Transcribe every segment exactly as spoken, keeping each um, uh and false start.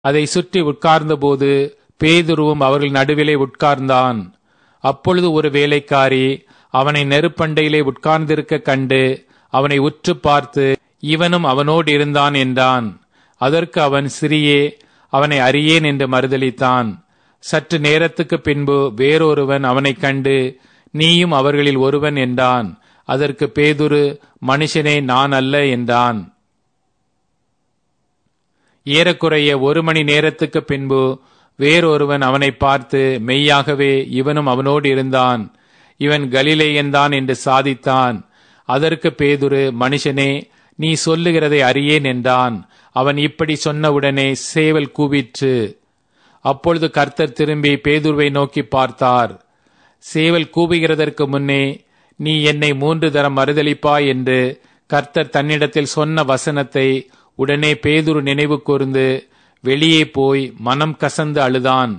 அதை சுற்றி உட்கார்ந்தபோது பேதுருவும் அவர்கள் நடுவிலே உட்கார்ந்தான். அப்பொழுது ஒரு வேலைக்காரி அவனை நெருப்பண்டையிலே உட்கார்ந்திருக்க கண்டு அவனை உற்று பார்த்து, இவனும் அவனோடு இருந்தான் என்றான். அதற்கு அவன், சிறியே, அவனை அறியேன் என்று மறுதலித்தான். சற்று நேரத்துக்கு பின்பு வேறொருவன் அவனைக் கண்டு, நீயும் அவர்களில் ஒருவன் என்றான். அதற்கு பேதுரு, மனுஷனே, நான் அல்ல என்றான். ஏறக்குறைய ஒரு மணி நேரத்துக்கு பின்பு வேறொருவன் அவனை பார்த்து, மெய்யாகவே இவனும் அவனோடு இருந்தான், இவன் கலிலேயன்தான் என்று சாதித்தான். அதற்கு பேதுரு, மனுஷனே, நீ சொல்லுகிறதை அறியேன் என்றான். அவன் இப்படி சொன்னவுடனே சேவல் கூவிற்று. அப்பொழுது கர்த்தர் திரும்பி பேதுருவை நோக்கி பார்த்தார். சேவல் கூவுகிறதற்கு முன்னே நீ என்னை மூன்று தரம் மறுதலிப்பாய் என்று கர்த்தர் தன்னிடத்தில் சொன்ன வசனத்தை உடனே பேதுரு நினைவு கூர்ந்து வெளியே போய் மனம் கசந்து அழுதான்.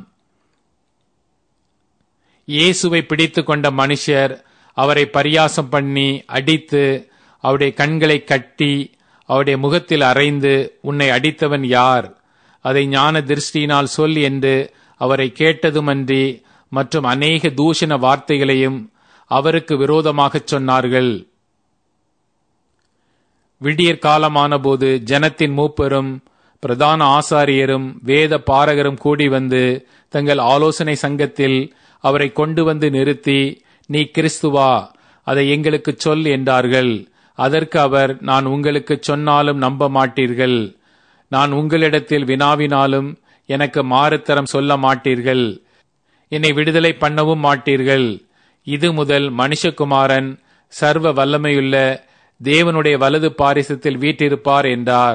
இயேசுவை பிடித்து கொண்ட மனுஷர் அவரை பரியாசம் பண்ணி அடித்து அவருடைய கண்களை கட்டி அவருடைய முகத்தில் அறைந்து, உன்னை அடித்தவன் யார்? அதை ஞான திருஷ்டியினால் சொல் என்று அவரை கேட்டதுமன்றி மற்றும் அநேக தூஷண வார்த்தைகளையும் அவருக்கு விரோதமாகச் சொன்னார்கள். விடியற் காலமான போது ஜனத்தின் மூப்பரும் பிரதான ஆசாரியரும் வேத பாரகரும் கூடி வந்து தங்கள் ஆலோசனை சங்கத்தில் அவரை கொண்டு வந்து நிறுத்தி, நீ கிறிஸ்துவா? அதை எங்களுக்கு சொல் என்றார்கள். அதற்கு அவர், நான் உங்களுக்கு சொன்னாலும் நம்ப மாட்டீர்கள். நான் உங்களிடத்தில் வினாவினாலும் எனக்கு மாறுத்தரம் சொல்ல மாட்டீர்கள். என்னை விடுதலை பண்ணவும் மாட்டீர்கள். இது முதல் மனுஷகுமாரன் சர்வ வல்லமையுள்ள தேவனுடைய வலது பாரிசத்தில் வீற்றிருப்பார் என்றார்.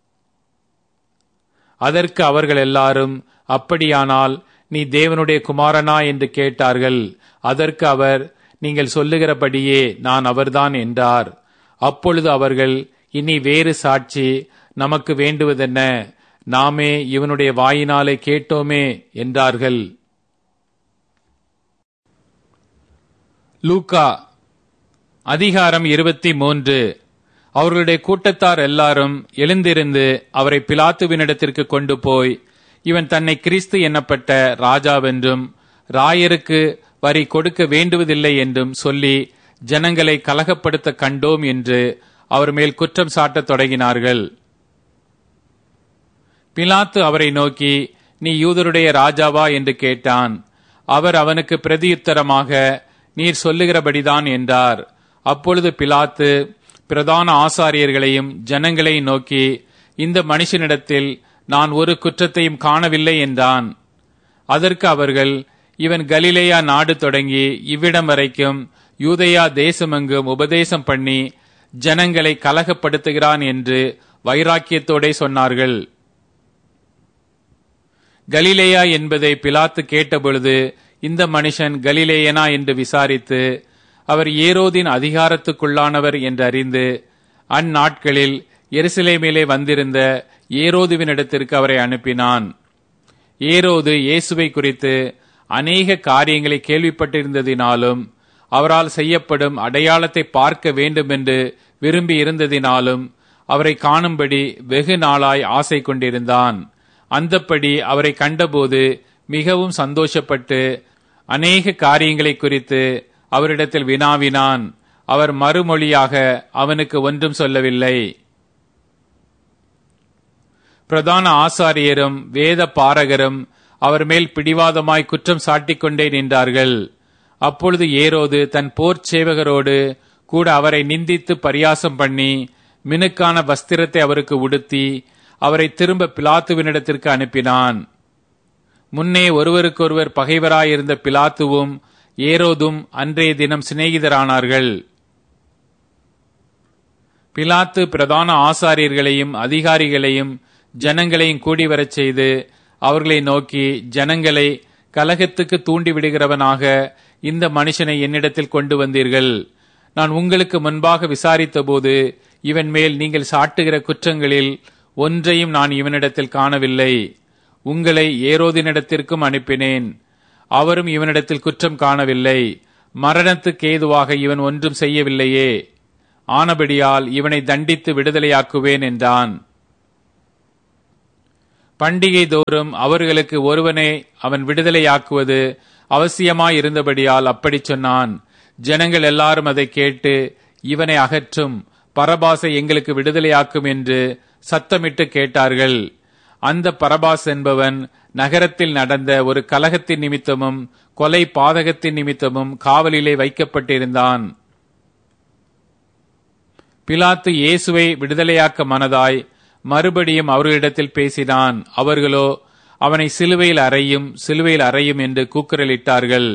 அதற்கு அவர்கள் எல்லாரும், அப்படியானால் நீ தேவனுடைய குமாரனா என்று கேட்டார்கள். அதற்கு அவர், நீங்கள் சொல்லுகிறபடியே நான் அவர்தான் என்றார். அப்பொழுது அவர்கள், இனி வேறு சாட்சி நமக்கு வேண்டுவதென்ன? நாமே இவனுடைய வாயினாலே கேட்டோமே என்றார்கள். லூக்கா அதிகாரம் இருபத்தி மூன்று. அவர்களுடைய கூட்டத்தார் எல்லாரும் எழுந்திருந்து அவரை பிலாத்துவினிடத்திற்கு கொண்டு போய், இவன் தன்னை கிறிஸ்து என்னப்பட்ட ராஜாவென்றும் ராயருக்கு வரி கொடுக்க வேண்டுவதில்லை என்றும் சொல்லி ஜனங்களை கலகப்படுத்த கண்டோம் என்று அவர் மேல் குற்றம் சாட்டத் தொடங்கினார்கள். பிலாத்து அவரை நோக்கி, நீ யூதருடைய ராஜாவா என்று கேட்டான். அவர் அவனுக்கு பிரதியுத்தரமாக, நீர் சொல்லுகிறபடிதான் என்றார். அப்பொழுது பிலாத்து பிரதான ஆசாரியர்களையும் ஜனங்களையும் நோக்கி, இந்த மனுஷனிடத்தில் நான் ஒரு குற்றத்தையும் காணவில்லை என்றான். அதற்கு அவர்கள், இவன் கலிலேயா நாடு தொடங்கி இவ்விடம் வரைக்கும் யூதேயா தேசமெங்கும் உபதேசம் பண்ணி ஜனங்களை கலகப்படுத்துகிறான் என்று வைராக்கியத்தோடே சொன்னார்கள். கலிலேயா என்பதை பிலாத்து கேட்டபொழுது, இந்த மனுஷன் கலிலேயனா என்று விசாரித்து, அவர் ஏரோதின் அதிகாரத்துக்குள்ளானவர் என்று அறிந்து, அந்நாட்களில் எருசலேமிலே வந்திருந்த ஏரோதுவினிடத்திற்கு அவரை அனுப்பினான். ஏரோது இயேசுவை குறித்து அநேக காரியங்களை கேள்விப்பட்டிருந்ததினாலும் அவரால் செய்யப்படும் அடையாளத்தை பார்க்க வேண்டும் என்று விரும்பி இருந்ததினாலும் அவரை காணும்படி வெகு நாளாய் ஆசை கொண்டிருந்தான். அந்தப்படி அவரை கண்டபோது மிகவும் சந்தோஷப்பட்டு அநேக காரியங்களை குறித்து அவரிடத்தில் வினாவினான். அவர் மறுமொழியாக அவனுக்கு ஒன்றும் சொல்லவில்லை. பிரதான ஆசாரியரும் வேத பாரகரும் அவர் மேல் பிடிவாதமாய் குற்றம் சாட்டிக் கொண்டே நின்றார்கள். அப்பொழுது ஏரோது தன் போர்ச் சேவகரோடு கூட அவரை நிந்தித்து பரியாசம் பண்ணி மினுக்கான வஸ்திரத்தை அவருக்கு உடுத்தி அவரை திரும்ப பிலாத்துவினிடத்திற்கு அனுப்பினான். முன்னே ஒருவருக்கொருவர் பகைவராயிருந்த பிலாத்துவும் ஏரோதும் அன்றைய தினம் சிநேகிதரானார்கள். பிலாத்து பிரதான ஆசாரியர்களையும் அதிகாரிகளையும் ஜனங்களையும் கூடி வரச் செய்து அவர்களை நோக்கி, ஜனங்களை கலகத்துக்கு தூண்டிவிடுகிறவனாக இந்த மனுஷனை என்னிடத்தில் கொண்டு வந்தீர்கள். நான் உங்களுக்கு முன்பாக விசாரித்த போது இவன் மேல் நீங்கள் சாட்டுகிற குற்றங்களில் ஒன்றையும் நான் இவனிடத்தில் காணவில்லை. உங்களை ஏரோதினிடத்திற்கும் அனுப்பினேன். அவரும் இவனிடத்தில் குற்றம் காணவில்லை. மரணத்துக்கு ஏதுவாக இவன் ஒன்றும் செய்யவில்லையே. ஆனபடியால் இவனை தண்டித்து விடுதலையாக்குவேன் என்றான். பண்டிகை தோறும் அவர்களுக்கு ஒருவனை அவன் விடுதலையாக்குவது அவசியமாயிருந்தபடியால் அப்படி சொன்னான். ஜனங்கள் எல்லாரும் அதை கேட்டு, இவனை அகற்றும், பரபாசை எங்களுக்கு விடுதலையாக்கும் என்று சத்தமிட்டு கேட்டார்கள். அந்த பரபாஸ் என்பவன் நகரத்தில் நடந்த ஒரு கலகத்தின் நிமித்தமும் கொலை பாதகத்தின் நிமித்தமும் காவலிலே வைக்கப்பட்டிருந்தான். பிலாத்து இயேசுவை விடுதலையாக்க மனதாய் மறுபடியும் அவர்களிடத்தில் பேசினான். அவர்களோ அவனை சிலுவையில் அறையும் சிலுவையில் அறையும் என்று கூக்குரலிட்டார்கள்.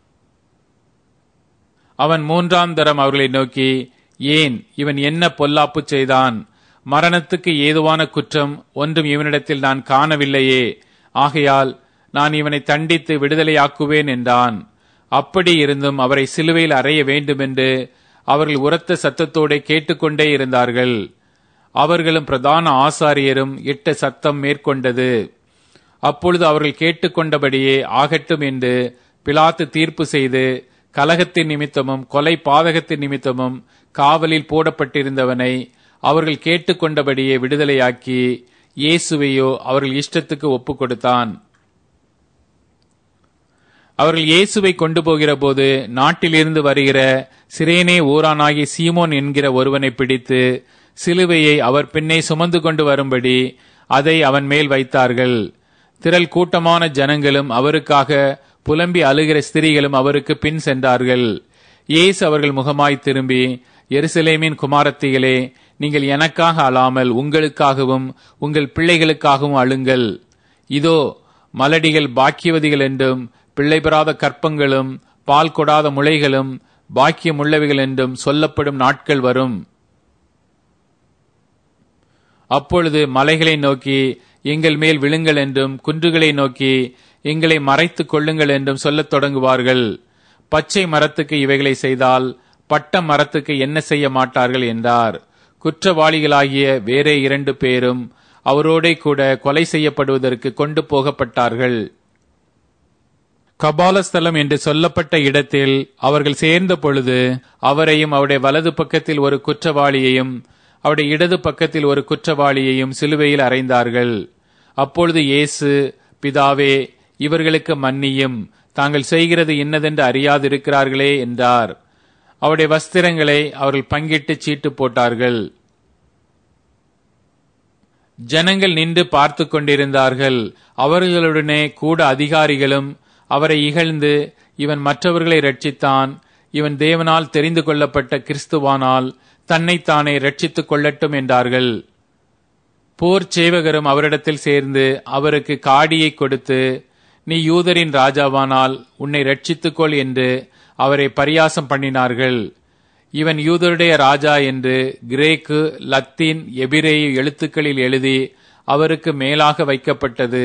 அவன் மூன்றாம் தரம் அவர்களை நோக்கி, ஏன், இவன் என்ன பொல்லாப்பு செய்தான்? மரணத்துக்கு ஏதுவான குற்றம் ஒன்றும் இவனிடத்தில் நான் காணவில்லையே. ஆகையால் நான் இவனை தண்டித்து விடுதலையாக்குவேன் என்றான். அப்படி இருந்தும் அவரை சிலுவையில் அறைய வேண்டுமென்று அவர்கள் உரத்த சத்தத்தோடு கேட்டுக்கொண்டே இருந்தார்கள். அவர்களும் பிரதான ஆசாரியரும் இட்ட சத்தம் மேற்கொண்டது. அப்பொழுது அவர்கள் கேட்டுக்கொண்டபடியே ஆகட்டும் என்று பிலாத்து தீர்ப்பு செய்து, கலகத்தின் நிமித்தமும் கொலை பாதகத்தின் நிமித்தமும் காவலில் போடப்பட்டிருந்தவனை அவர்கள் கேட்டுக்கொண்டபடியே விடுதலையாக்கி, இயேசுவையோ அவர்கள் இஷ்டத்துக்கு ஒப்பு கொடுத்தான். அவர்கள் இயேசுவை கொண்டு போகிற போது நாட்டிலிருந்து வருகிற சிரேனே ஊரானாகி சீமோன் என்கிற ஒருவனை பிடித்து சிலுவையை அவர் பின்னே சுமந்து கொண்டு வரும்படி அதை அவன் மேல் வைத்தார்கள். திரள் கூட்டமான ஜனங்களும் அவருக்காக புலம்பி அழுகிற ஸ்திரீகளும் அவருக்கு பின் சென்றார்கள். இயேசு அவர்கள் முகமாய் திரும்பி, எருசலேமின் குமாரத்திகளே, நீங்கள் எனக்காக அழாமல் உங்களுக்காகவும் உங்கள் பிள்ளைகளுக்காகவும் அழுங்கள். இதோ மலடிகள் பாக்கியவதிகள் என்றும் பிள்ளை பெறாத கற்பங்களும் பால் கொடாத முளைகளும் பாக்கியமுள்ளவைகள் என்றும் சொல்லப்படும் நாட்கள் வரும். அப்பொழுது மலைகளை நோக்கி எங்கள் மேல் விழுங்கள் என்றும் குன்றுகளை நோக்கி எங்களை மறைத்துக் கொள்ளுங்கள் என்றும் சொல்லத் தொடங்குவார்கள். பச்சை மரத்துக்கு இவைகளை செய்தால் பட்ட மரத்துக்கு என்ன செய்ய மாட்டார்கள் என்றார். குற்றவாளிகளாகிய வேறே இரண்டு பேரும் அவரோடே கூட கொலை செய்யப்படுவதற்கு கொண்டு போகப்பட்டார்கள். கபாலஸ்தலம் என்று சொல்லப்பட்ட இடத்தில் அவர்கள் சேர்ந்த பொழுது அவரையும் அவருடைய வலது பக்கத்தில் ஒரு குற்றவாளியையும் அவருடைய இடது பக்கத்தில் ஒரு குற்றவாளியையும் சிலுவையில் அறைந்தார்கள். அப்பொழுது இயேசு, பிதாவே, இவர்களுக்கு மன்னியும், தாங்கள் செய்கிறது இன்னதென்று அறியாதிருக்கிறார்களே என்றார். அவருடைய வஸ்திரங்களை அவர்கள் பங்கிட்டு சீட்டு போட்டார்கள். ஜனங்கள் நின்று பார்த்து கொண்டிருந்தார்கள். அவர்களுடனே கூட அதிகாரிகளும் அவரை இகழ்ந்து, இவன் மற்றவர்களை ரட்சித்தான், இவன் தேவனால் தெரிந்து கொள்ளப்பட்ட கிறிஸ்துவானால் தன்னைத்தானே ரட்சித்துக் கொள்ளட்டும் என்றார்கள். போர் சேவகரும் அவரிடத்தில் சேர்ந்து அவருக்கு காடியை கொடுத்து, நீ யூதரின் ராஜாவானால் உன்னை ரட்சித்துக்கொள் என்று அவரை பரியாசம் பண்ணினார்கள். இவன் யூதருடைய ராஜா என்று கிரேக்கு, லத்தீன், எபிரேய எழுத்துக்களில் எழுதி அவருக்கு மேலாக வைக்கப்பட்டது.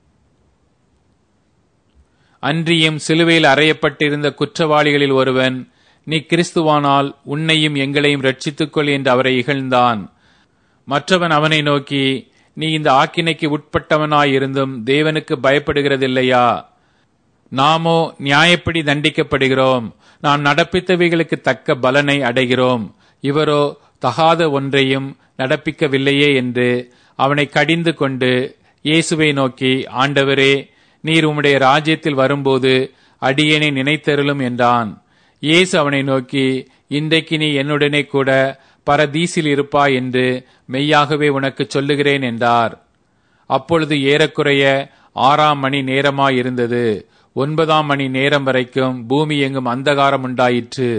அன்றியும் சிலுவையில் அறையப்பட்டிருந்த குற்றவாளிகளில் ஒருவன், நீ கிறிஸ்துவானால் உன்னையும் எங்களையும் ரட்சித்துக்கொள் என்று அவரை இகழ்ந்தான். மற்றவன் அவனை நோக்கி, நீ இந்த ஆக்கினைக்கு உட்பட்டவனாயிருந்தும் தேவனுக்கு பயப்படுகிறதில்லையா? நாமோ நியாயப்படி தண்டிக்கப்படுகிறோம், நாம் நடப்பித்தவைகளுக்கு தக்க பலனை அடைகிறோம், இவரோ தகாத ஒன்றையும் நடப்பிக்கவில்லையே என்று அவனை கடிந்து கொண்டு இயேசுவை நோக்கி, ஆண்டவரே, நீர் உம்முடைய ராஜ்யத்தில் வரும்போது அடியேனை நினைத்தருளும் என்றான். இயேசு அவனை நோக்கி, இன்றைக்கு நீ என்னுடனே கூட பரதீசில் இருப்பாய் என்று மெய்யாகவே உனக்கு சொல்லுகிறேன் என்றார். அப்பொழுது ஏறக்குறைய ஆறாம் மணி நேரமாயிருந்தது. ஒன்பதாம் மணி நேரம் வரைக்கும் பூமி எங்கும் அந்தகாரம் உண்டாயிற்று.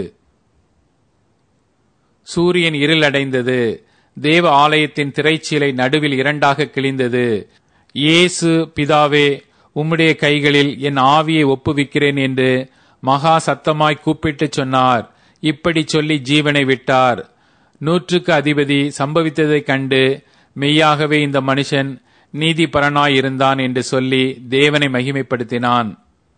சூரியன் இருளடைந்தது. தேவ ஆலயத்தின் திரைச்சீலை நடுவில் இரண்டாக கிழிந்தது. இயேசு, பிதாவே, உம்முடைய கைகளில் என் ஆவியை ஒப்புவிக்கிறேன் என்று மகா சத்தமாய் கூப்பிட்டு சொன்னார். இப்படி சொல்லி ஜீவனை விட்டார். நூற்றுக்கு அதிபதி சம்பவித்ததைக் கண்டு, மெய்யாகவே இந்த மனுஷன் நீதிபரனாயிருந்தான் என்று சொல்லி தேவனை மகிமைப்படுத்தினான்.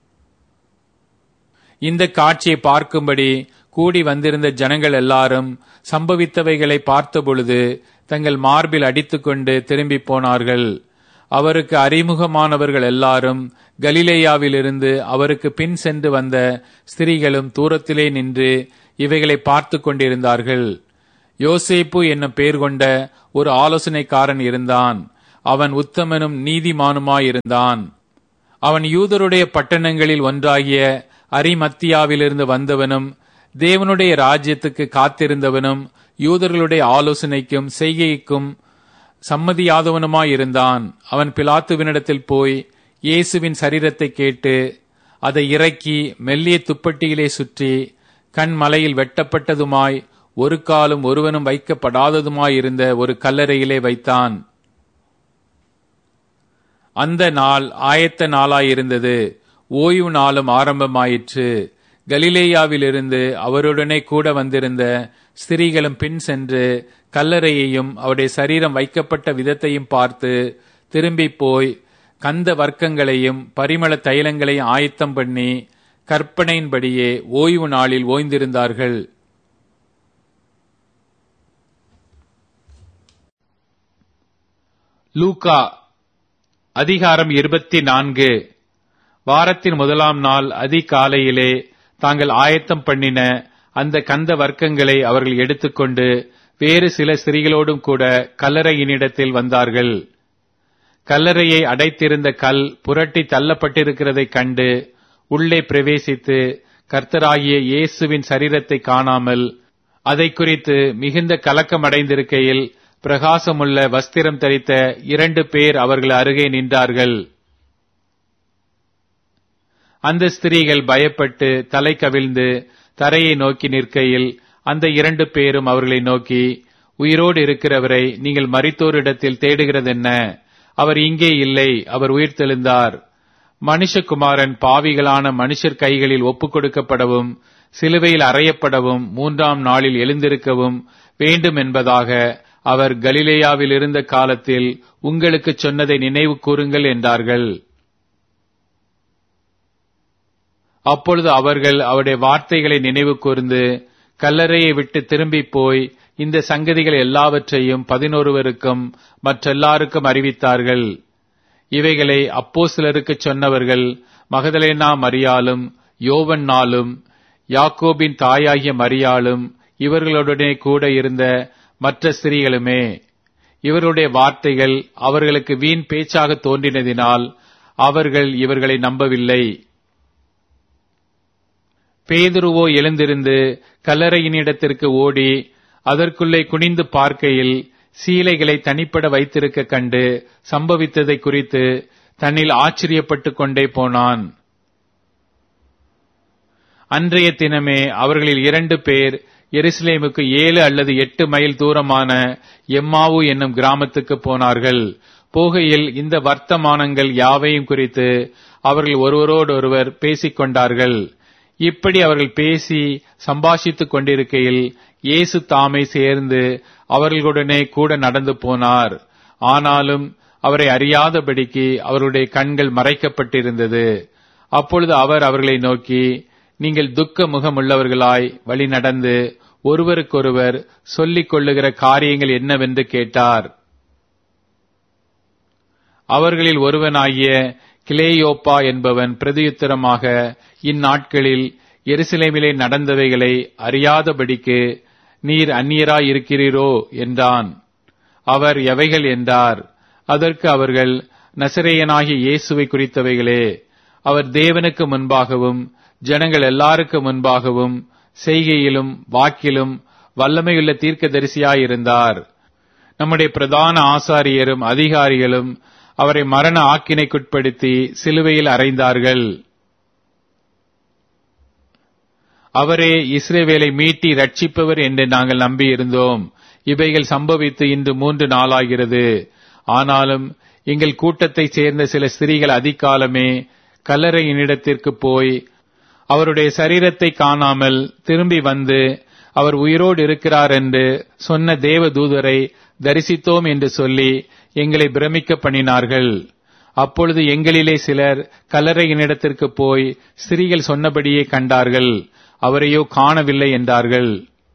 இந்த காட்சியை பார்க்கும்படி கூடி வந்திருந்த ஜனங்கள் எல்லாரும் சம்பவித்தவைகளை பார்த்தபொழுது தங்கள் மார்பில் அடித்துக்கொண்டு திரும்பி போனார்கள். அவருக்கு அறிமுகமானவர்கள் எல்லாரும் கலிலேயாவிலிருந்து அவருக்கு பின் சென்று வந்த ஸ்திரீகளும் தூரத்திலே நின்று இவைகளை பார்த்து கொண்டிருந்தார்கள். யோசேப்பு என்னும் பெயர் கொண்ட ஒரு ஆலோசனைக்காரன் இருந்தான். அவன் உத்தமனும் நீதிமானுமாயிருந்தான். அவன் யூதருடைய பட்டணங்களில் ஒன்றாகிய அரிமத்தியாவிலிருந்து வந்தவனும் தேவனுடைய ராஜ்யத்துக்கு காத்திருந்தவனும் யூதர்களுடைய ஆலோசனைக்கும் செய்கைக்கும் சம்மதியாதவனுமாயிருந்தான். அவன் பிலாத்துவினிடத்தில் போய் இயேசுவின் சரீரத்தை கேட்டு அதை இறக்கி மெல்லிய துப்பட்டியிலே சுற்றி கண் மலையில் வெட்டப்பட்டதுமாய் ஒரு காலும் ஒருவனும் வைக்கப்படாததுமாயிருந்த ஒரு கல்லறையிலே வைத்தான். அந்த நாள் ஆயத்த நாளாயிருந்தது. ஓய்வு நாளும் ஆரம்பமாயிற்று. கலிலேயாவிலிருந்து அவருடனே கூட வந்திருந்த ஸ்திரீகளும் பின் சென்று கல்லறையையும் அவருடைய சரீரம் வைக்கப்பட்ட விதத்தையும் பார்த்து திரும்பி போய் கந்த வர்க்கங்களையும் பரிமள தைலங்களையும் ஆயத்தம் பண்ணி கற்பனையின்படியே ஓய்வு நாளில் ஓய்ந்திருந்தார்கள். லூக்கா அதிகாரம் இருபத்தி நான்கு. வாரத்தின் முதலாம் நாள் அதிகாலையிலே தாங்கள் ஆயத்தம் பண்ணின அந்த கந்த வர்க்கங்களை அவர்கள் எடுத்துக்கொண்டு வேறு சில ஸ்திரீகளோடும் கூட கல்லறையினிடத்தில் வந்தார்கள். கல்லறையை அடைத்திருந்த கல் புரட்டி தள்ளப்பட்டிருக்கிறதைக் கண்டு உள்ளே பிரவேசித்து கர்த்தராகிய இயேசுவின் சரீரத்தை காணாமல் அதை குறித்து மிகுந்த கலக்கமடைந்திருக்கையில் பிரகாசமுள்ள வஸ்திரம் தரித்த இரண்டு பேர் அவர்கள் அருகே நின்றார்கள். அந்த ஸ்திரீகள் பயப்பட்டு தலை கவிழ்ந்து தரையை நோக்கி நிற்கையில் அந்த இரண்டு பேரும் அவர்களை நோக்கி, உயிரோடு இருக்கிறவரை நீங்கள் மரித்தோரிடத்தில் தேடுகிறதென்ன? அவர் இங்கே இல்லை, அவர் உயிர்த்தெழுந்தார். மனுஷகுமாரன் பாவிகளான மனுஷர் கைகளில் ஒப்புக் கொடுக்கப்படவும் சிலுவையில் அறையப்படவும் மூன்றாம் நாளில் எழுந்திருக்கவும் வேண்டும் என்பதாக அவர் கலிலேயாவில் இருந்த காலத்தில் உங்களுக்கு சொன்னதை நினைவு கூறுங்கள் என்றார்கள். அப்பொழுது அவர்கள் அவருடைய வார்த்தைகளை நினைவு கூர்ந்து கல்லறையை விட்டு திரும்பி போய் இந்த சங்கதிகள் எல்லாவற்றையும் பதினொருவருக்கும் மற்றெல்லாருக்கும் அறிவித்தார்கள். இவைகளை அப்போஸ்தலருக்கு சொன்னவர்கள் மகதலேனா மரியாளும் யோவன்னாலும் யாக்கோபின் தாயாகிய மரியாளும் இவர்களுடனே கூட இருந்த மற்ற ஸ்திரீகளுமே. இவர்களுடைய வார்த்தைகள் அவர்களுக்கு வீண் பேச்சாக தோன்றினதினால் அவர்கள் இவர்களை நம்பவில்லை. பேதுருவோ எழுந்திருந்து கல்லறையினிடத்திற்கு ஓடி அதற்குள்ளே குனிந்து பார்க்கையில் சீலைகளை தனிப்பட வைத்திருக்க கண்டு சம்பவித்ததை குறித்து தன்னில் ஆச்சரியப்பட்டுக் கொண்டே போனான். அன்றைய தினமே அவர்களில் இரண்டு பேர் எருசலேமுக்கு ஏழு அல்லது எட்டு மைல் தூரமான எம்மாவு என்னும் கிராமத்துக்கு போனார்கள். போகையில் இந்த வர்த்தமானங்கள் யாவையும் குறித்து அவர்கள் ஒருவரோடொருவர் பேசிக் கொண்டார்கள். இப்படி அவர்கள் பேசி சம்பாஷித்துக் கொண்டிருக்கையில் இயேசு தாமே சேர்ந்து அவர்களுடனே கூட நடந்து போனார். ஆனாலும் அவரை அறியாதபடிக்கு அவருடைய கண்கள் மறைக்கப்பட்டிருந்தது. அப்பொழுது அவர் அவர்களை நோக்கி, நீங்கள் துக்க முகமுள்ளவர்களாய் வழி நடந்து ஒருவருக்கொருவர் சொல்லிக் கொள்ளுகிற காரியங்கள் என்னவென்று கேட்டார். அவர்களில் ஒருவனாகிய கிலேயோப்பா என்பவன் பிரதியுத்தரமாக, இந்நாட்களில் எருசலேமிலே நடந்தவைகளை அறியாதபடிக்கு நீர் அந்நியராய் இருக்கிறீரோ என்றான். அவர் எவைகள் என்றார். அதற்கு அவர்கள், நசரேயனாகிய இயேசுவை குறித்தவைகளே. அவர் தேவனுக்கு முன்பாகவும் ஜனங்கள் எல்லாருக்கு முன்பாகவும் செய்கையிலும் வாக்கிலும் வல்லமையுள்ள தீர்க்கதரிசியாயிருந்தார். நம்முடைய பிரதான ஆசாரியரும் அதிகாரிகளும் அவரை மரண ஆக்கினைக்குட்படுத்தி சிலுவையில் அறைந்தார்கள். அவரே இஸ்ரவேலை மீட்டி ரட்சிப்பவர் என்று நாங்கள் நம்பியிருந்தோம். இவைகள் சம்பவித்து இன்று மூன்று நாளாகிறது. ஆனாலும் எங்கள் கூட்டத்தைச் சேர்ந்த சில ஸ்திரீகள் அதிகாலமே கல்லறையினிடத்திற்கு போய் அவருடைய சரீரத்தை காணாமல் திரும்பி வந்து அவர் உயிரோடு இருக்கிறார் என்று சொன்ன தேவ தூதரை தரிசித்தோம் என்று சொல்லி எங்களை பிரமிக்க பண்ணினார்கள். அப்பொழுது எங்களிலே சிலர் கல்லறையினிடத்திற்கு போய் ஸ்திரீகள் சொன்னபடியே கண்டார்கள், அவரையோ காணவில்லை என்றார்கள்.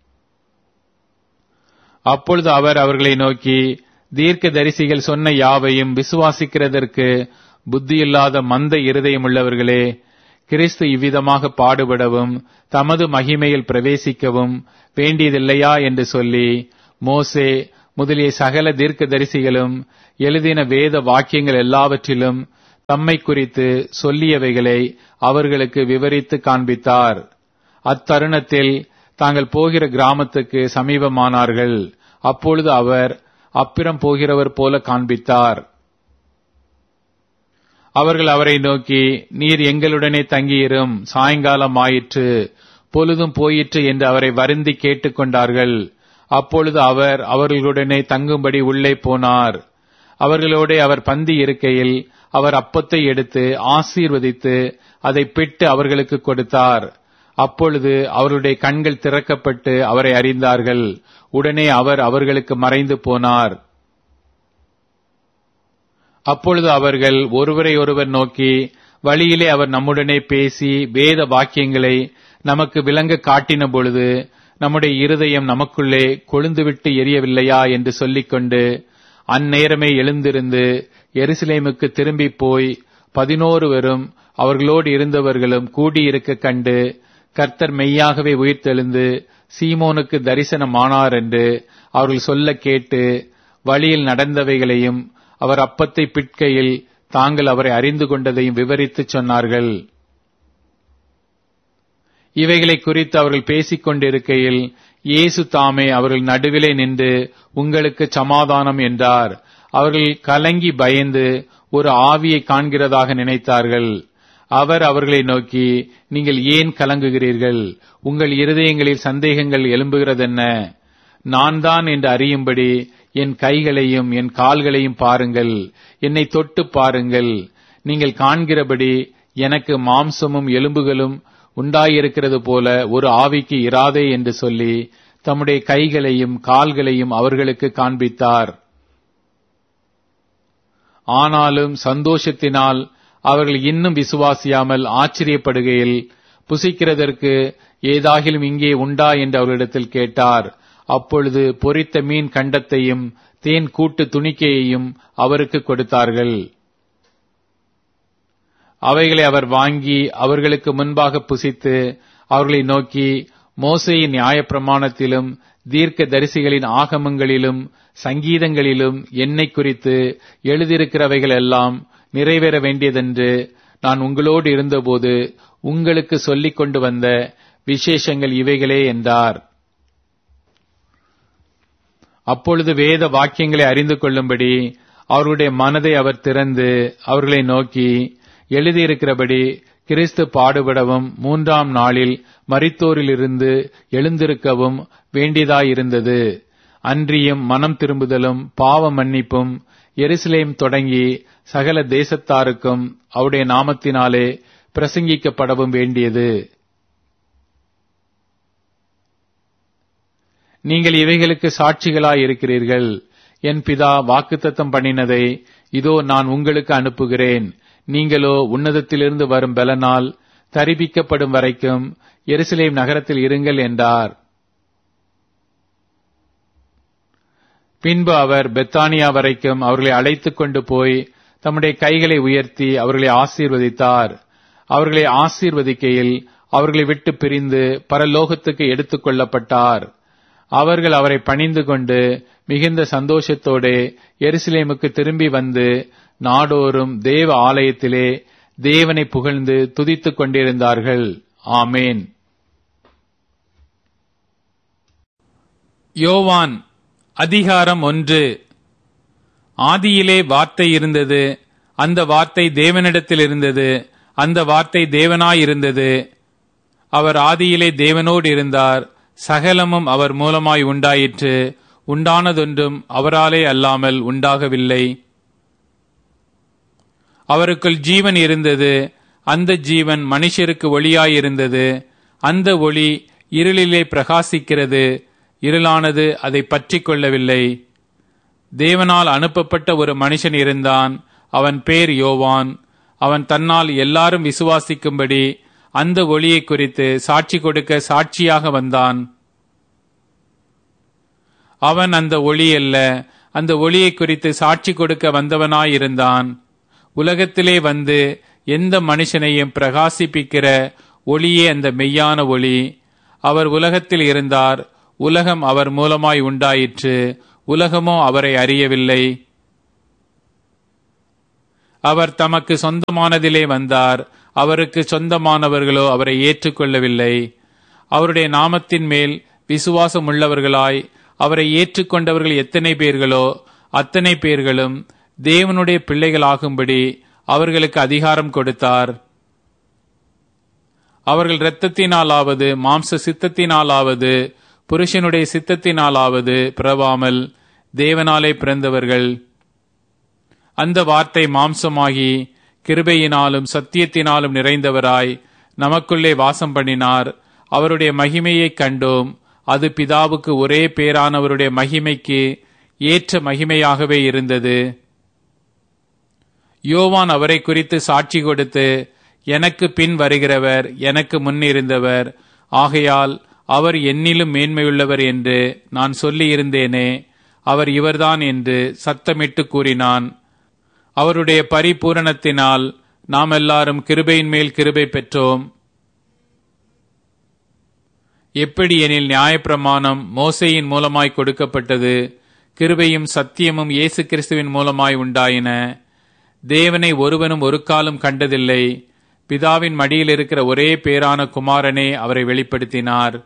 அப்பொழுது அவர் அவர்களை நோக்கி, தீர்க்க தரிசிகள் சொன்ன யாவையும் விசுவாசிக்கிறதற்கு புத்தியில்லாத மந்த இருதயம் உள்ளவர்களே, கிறிஸ்து இவ்விதமாக பாடுபடவும் தமது மகிமையில் பிரவேசிக்கவும் வேண்டியதில்லையா என்று சொல்லி மோசே முதலிய சகல தீர்க்க தரிசிகளும் எழுதின வேத வாக்கியங்கள் எல்லாவற்றிலும் தம்மை குறித்து சொல்லியவைகளை அவர்களுக்கு விவரித்து காண்பித்தார். அத்தருணத்தில் தாங்கள் போகிற கிராமத்துக்கு சமீபமானார்கள். அப்பொழுது அவர் அப்புறம் போகிறவர் போல காண்பித்தார். அவர்கள் அவரை நோக்கி, நீர் எங்களுடனே தங்கியிரும், சாயங்காலம் ஆயிற்று, பொழுதும் போயிற்று என்று அவரை வருந்தி கேட்டுக்கொண்டார்கள். அப்பொழுது அவர் அவர்களுடனே தங்கும்படி உள்ளே போனார். அவர்களோட அவர் பந்தி இருக்கையில் அவர் அப்பத்தை எடுத்து ஆசீர்வதித்து அதை பிட்டு அவர்களுக்கு கொடுத்தார். அப்பொழுது அவருடைய கண்கள் திறக்கப்பட்டு அவரை அறிந்தார்கள். உடனே அவர் அவர்களுக்கு மறைந்து போனார். அப்பொழுது அவர்கள் ஒருவரை ஒருவர் நோக்கி, வழியிலே அவர் நம்முடனே பேசி வேத வாக்கியங்களை நமக்கு விளங்க காட்டின பொழுது நம்முடைய இருதயம் நமக்குள்ளே கொழுந்துவிட்டு எரியவில்லையா என்று சொல்லிக்கொண்டு அந்நேரமே எழுந்திருந்து எருசலேமுக்கு திரும்பி போய் பதினோருவரும் அவர்களோடு இருந்தவர்களும் கூடியிருக்க கண்டு, கர்த்தர் மெய்யாகவே உயிர்த்தெழுந்து சீமோனுக்கு தரிசனமானார் என்று அவர்கள் சொல்ல கேட்டு, வழியில் நடந்தவைகளையும் அவர் அப்பத்தை பிட்கையில் தாங்கள் அவரை அறிந்து கொண்டதையும் விவரித்து சொன்னார்கள். இவைகளை குறித்து அவர்கள் பேசிக் கொண்டிருக்கையில் இயேசு தாமே அவர்கள் நடுவிலே நின்று, உங்களுக்கு சமாதானம் என்றார். அவர்கள் கலங்கி பயந்து ஒரு ஆவியை காண்கிறதாக நினைத்தார்கள். அவர் அவர்களை நோக்கி, நீங்கள் ஏன் கலங்குகிறீர்கள்? உங்கள் இருதயங்களில் சந்தேகங்கள் எழும்புகிறதென்ன? நான் தான் என்று அறியும்படி என் கைகளையும் என் கால்களையும் பாருங்கள், என்னை தொட்டு பாருங்கள். நீங்கள் காண்கிறபடி எனக்கு மாம்சமும் எலும்புகளும் உண்டாயிருக்கிறது போல ஒரு ஆவிக்கு இராதே என்று சொல்லி தம்முடைய கைகளையும் கால்களையும் அவர்களுக்கு காண்பித்தார். ஆனாலும் சந்தோஷத்தினால் அவர்கள் இன்னும் விசுவாசியாமல் ஆச்சரியப்படுகையில், புசிக்கிறதற்கு ஏதாகிலும் இங்கே உண்டா என்று அவர்களிடத்தில் கேட்டார். அப்பொழுது பொரித்த மீன் கண்டத்தையும் தேன் கூட்டு துணிக்கையையும் அவருக்கு கொடுத்தார்கள். அவைகளை அவர் வாங்கி அவர்களுக்கு முன்பாக புசித்து அவர்களை நோக்கி, மோசேயின் நியாயப்பிரமாணத்திலும் தீர்க்க தரிசிகளின் ஆகமங்களிலும் சங்கீதங்களிலும் என்னை குறித்து எழுதியிருக்கிறவைகள் எல்லாம் நிறைவேற வேண்டியதென்று நான் உங்களோடு இருந்தபோது உங்களுக்கு சொல்லிக் கொண்டு வந்த விசேஷங்கள் இவைகளே என்றார். அப்பொழுது வேத வாக்கியங்களை அறிந்து கொள்ளும்படி அவர்களுடைய மனதை அவர் திறந்து அவர்களை நோக்கி, எழுதியிருக்கிறபடி கிறிஸ்து பாடுபடவும் மூன்றாம் நாளில் மரித்தோரிலிருந்து எழுந்திருக்கவும் வேண்டியதாயிருந்தது. அன்றியும் மனம் திரும்புதலும் பாவ மன்னிப்பும் எருசலேம் தொடங்கி சகல தேசத்தாருக்கும் அவருடைய நாமத்தினாலே பிரசங்கிக்கப்படவும் வேண்டியது. நீங்கள் இவைகளுக்கு சாட்சிகளாய் இருக்கிறீர்கள். என் பிதா வாக்குத்தத்தம் பண்ணினதை இதோ நான் உங்களுக்கு அனுப்புகிறேன். நீங்களோ உன்னதத்திலிருந்து வரும் பலனால் தரிபிக்கப்படும் வரைக்கும் எருசலேம் நகரத்தில் இருங்கள் என்றார். பின்பு அவர் பெத்தானியா வரைக்கும் அவர்களை அழைத்துக் கொண்டு போய் தம்முடைய கைகளை உயர்த்தி அவர்களை ஆசீர்வதித்தார். அவர்களை ஆசீர்வதிக்கையில் அவர்களை விட்டு பிரிந்து பரலோகத்துக்கு எடுத்துக் கொள்ளப்பட்டார். அவர்கள் அவரை பணிந்து கொண்டு மிகுந்த சந்தோஷத்தோடு எருசலேமுக்கு திரும்பி வந்து நாடோறும் தேவ ஆலயத்திலே தேவனை புகழ்ந்து துதித்துக் கொண்டிருந்தார்கள். ஆமேன். யோவான் அதிகாரம் ஒன்று. ஆதியிலே வார்த்தை இருந்தது, அந்த வார்த்தை தேவனிடத்தில் இருந்தது, அந்த வார்த்தை தேவனாயிருந்தது. அவர் ஆதியிலே தேவனோடு இருந்தார். சகலமும் அவர் மூலமாய் உண்டாயிற்று. உண்டானதொன்றும் அவராலே அல்லாமல் உண்டாகவில்லை. அவருக்குள் ஜீவன் இருந்தது. அந்த ஜீவன் மனுஷருக்கு ஒளியாயிருந்தது. அந்த ஒளி இருளிலே பிரகாசிக்கிறது. இருளானது அதை பற்றி கொள்ளவில்லை. தேவனால் அனுப்பப்பட்ட ஒரு மனுஷன் இருந்தான். அவன் பேர் யோவான். அவன் தன்னால் எல்லாரும் விசுவாசிக்கும்படி அந்த ஒளியை குறித்து சாட்சி கொடுக்க சாட்சியாக வந்தான். அவன் அந்த ஒளி அல்ல, அந்த ஒளியை குறித்து சாட்சி கொடுக்க வந்தவனாயிருந்தான். உலகத்திலே வந்து எந்த மனுஷனையும் பிரகாசிப்பிக்கிற ஒளியே அந்த மெய்யான ஒளி. அவர் உலகத்தில் இருந்தார். உலகம் அவர் மூலமாய் உண்டாயிற்று. உலகமோ அவரை அறியவில்லை. அவர் தமக்கு சொந்தமானதிலே வந்தார், அவருக்கு சொந்தமானவர்களோ அவரை ஏற்றுக்கொள்ளவில்லை. அவருடைய நாமத்தின் மேல் விசுவாசம் உள்ளவர்களாய் அவரை ஏற்றுக்கொண்டவர்கள் எத்தனை பேர்களோ அத்தனை பேர்களும் தேவனுடைய பிள்ளைகளாகும்படி அவர்களுக்கு அதிகாரம் கொடுத்தார். அவர்கள் இரத்தத்தினாலாவது மாம்ச சித்தத்தினாலாவது புருஷனுடைய சித்தத்தினாலாவது பிறவாமல் தேவனாலே பிறந்தவர்கள். அந்த வார்த்தை மாம்சமாகி கிருபையினாலும் சத்தியத்தினாலும் நிறைந்தவராய் நமக்குள்ளே வாசம் பண்ணினார். அவருடைய மகிமையைக் கண்டோம். அது பிதாவுக்கு ஒரே பேரானவருடைய மகிமைக்கு ஏற்ற மகிமையாகவே இருந்தது. யோவான் அவரை குறித்து சாட்சி கொடுத்து, எனக்கு பின் வருகிறவர் எனக்கு முன்னிருந்தவர், ஆகையால் அவர் என்னிலும் மேன்மையுள்ளவர் என்று நான் சொல்லியிருந்தேனே, அவர் இவர்தான் என்று சத்தமிட்டு கூறினான். அவருடைய பரிபூரணத்தினால் நாம் எல்லாரும் கிருபையின் மேல் கிருபை பெற்றோம். எப்படி எனில் நியாயப்பிரமாணம் மோசேயின் மூலமாய் கொடுக்கப்பட்டது, கிருபையும் சத்தியமும் இயேசு கிறிஸ்துவின் மூலமாய் உண்டாயின. தேவனை ஒருவனும் ஒரு காலம் கண்டதில்லை. பிதாவின் மடியில் இருக்கிற ஒரே பேரான குமாரனே அவரை வெளிப்படுத்தினார்.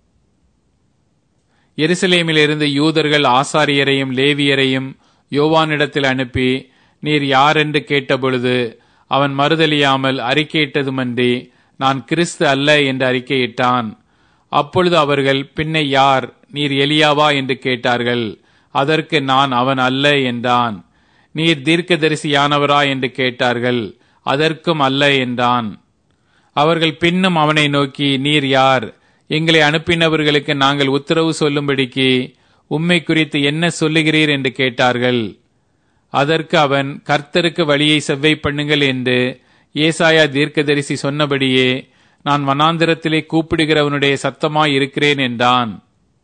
எருசலேமிலிருந்து யூதர்கள் ஆசாரியரையும் லேவியரையும் யோவானிடத்தில் அனுப்பி, நீர் யார் என்று கேட்டபொழுது அவன் மறுதலியாமல் அறிக்கையிட்டதுமன்றி நான் கிறிஸ்து அல்ல என்று அறிக்கையிட்டான். அப்பொழுது அவர்கள், பின்னை யார், நீர் எலியாவா என்று கேட்டார்கள். அதற்கு நான் அவன் அல்ல என்றான். நீர் தீர்க்கதரிசியானவரா என்று கேட்டார்கள். அதற்கும் அல்ல என்றான். அவர்கள் பின்னும் அவனை நோக்கி, நீர் யார், எங்களை அனுப்பினவர்களுக்கு நாங்கள் உத்தரவு சொல்லும்படிக்கு உம்மை குறித்து என்ன சொல்லுகிறீர் என்று கேட்டார்கள். அதற்கு அவன், கர்த்தருக்கு வழியை செவ்வை பண்ணுங்கள் என்று ஏசாயா தீர்க்கதரிசி சொன்னபடியே நான் வனாந்திரத்திலே கூப்பிடுகிறவனுடைய சத்தமாய் இருக்கிறேன் என்றான்.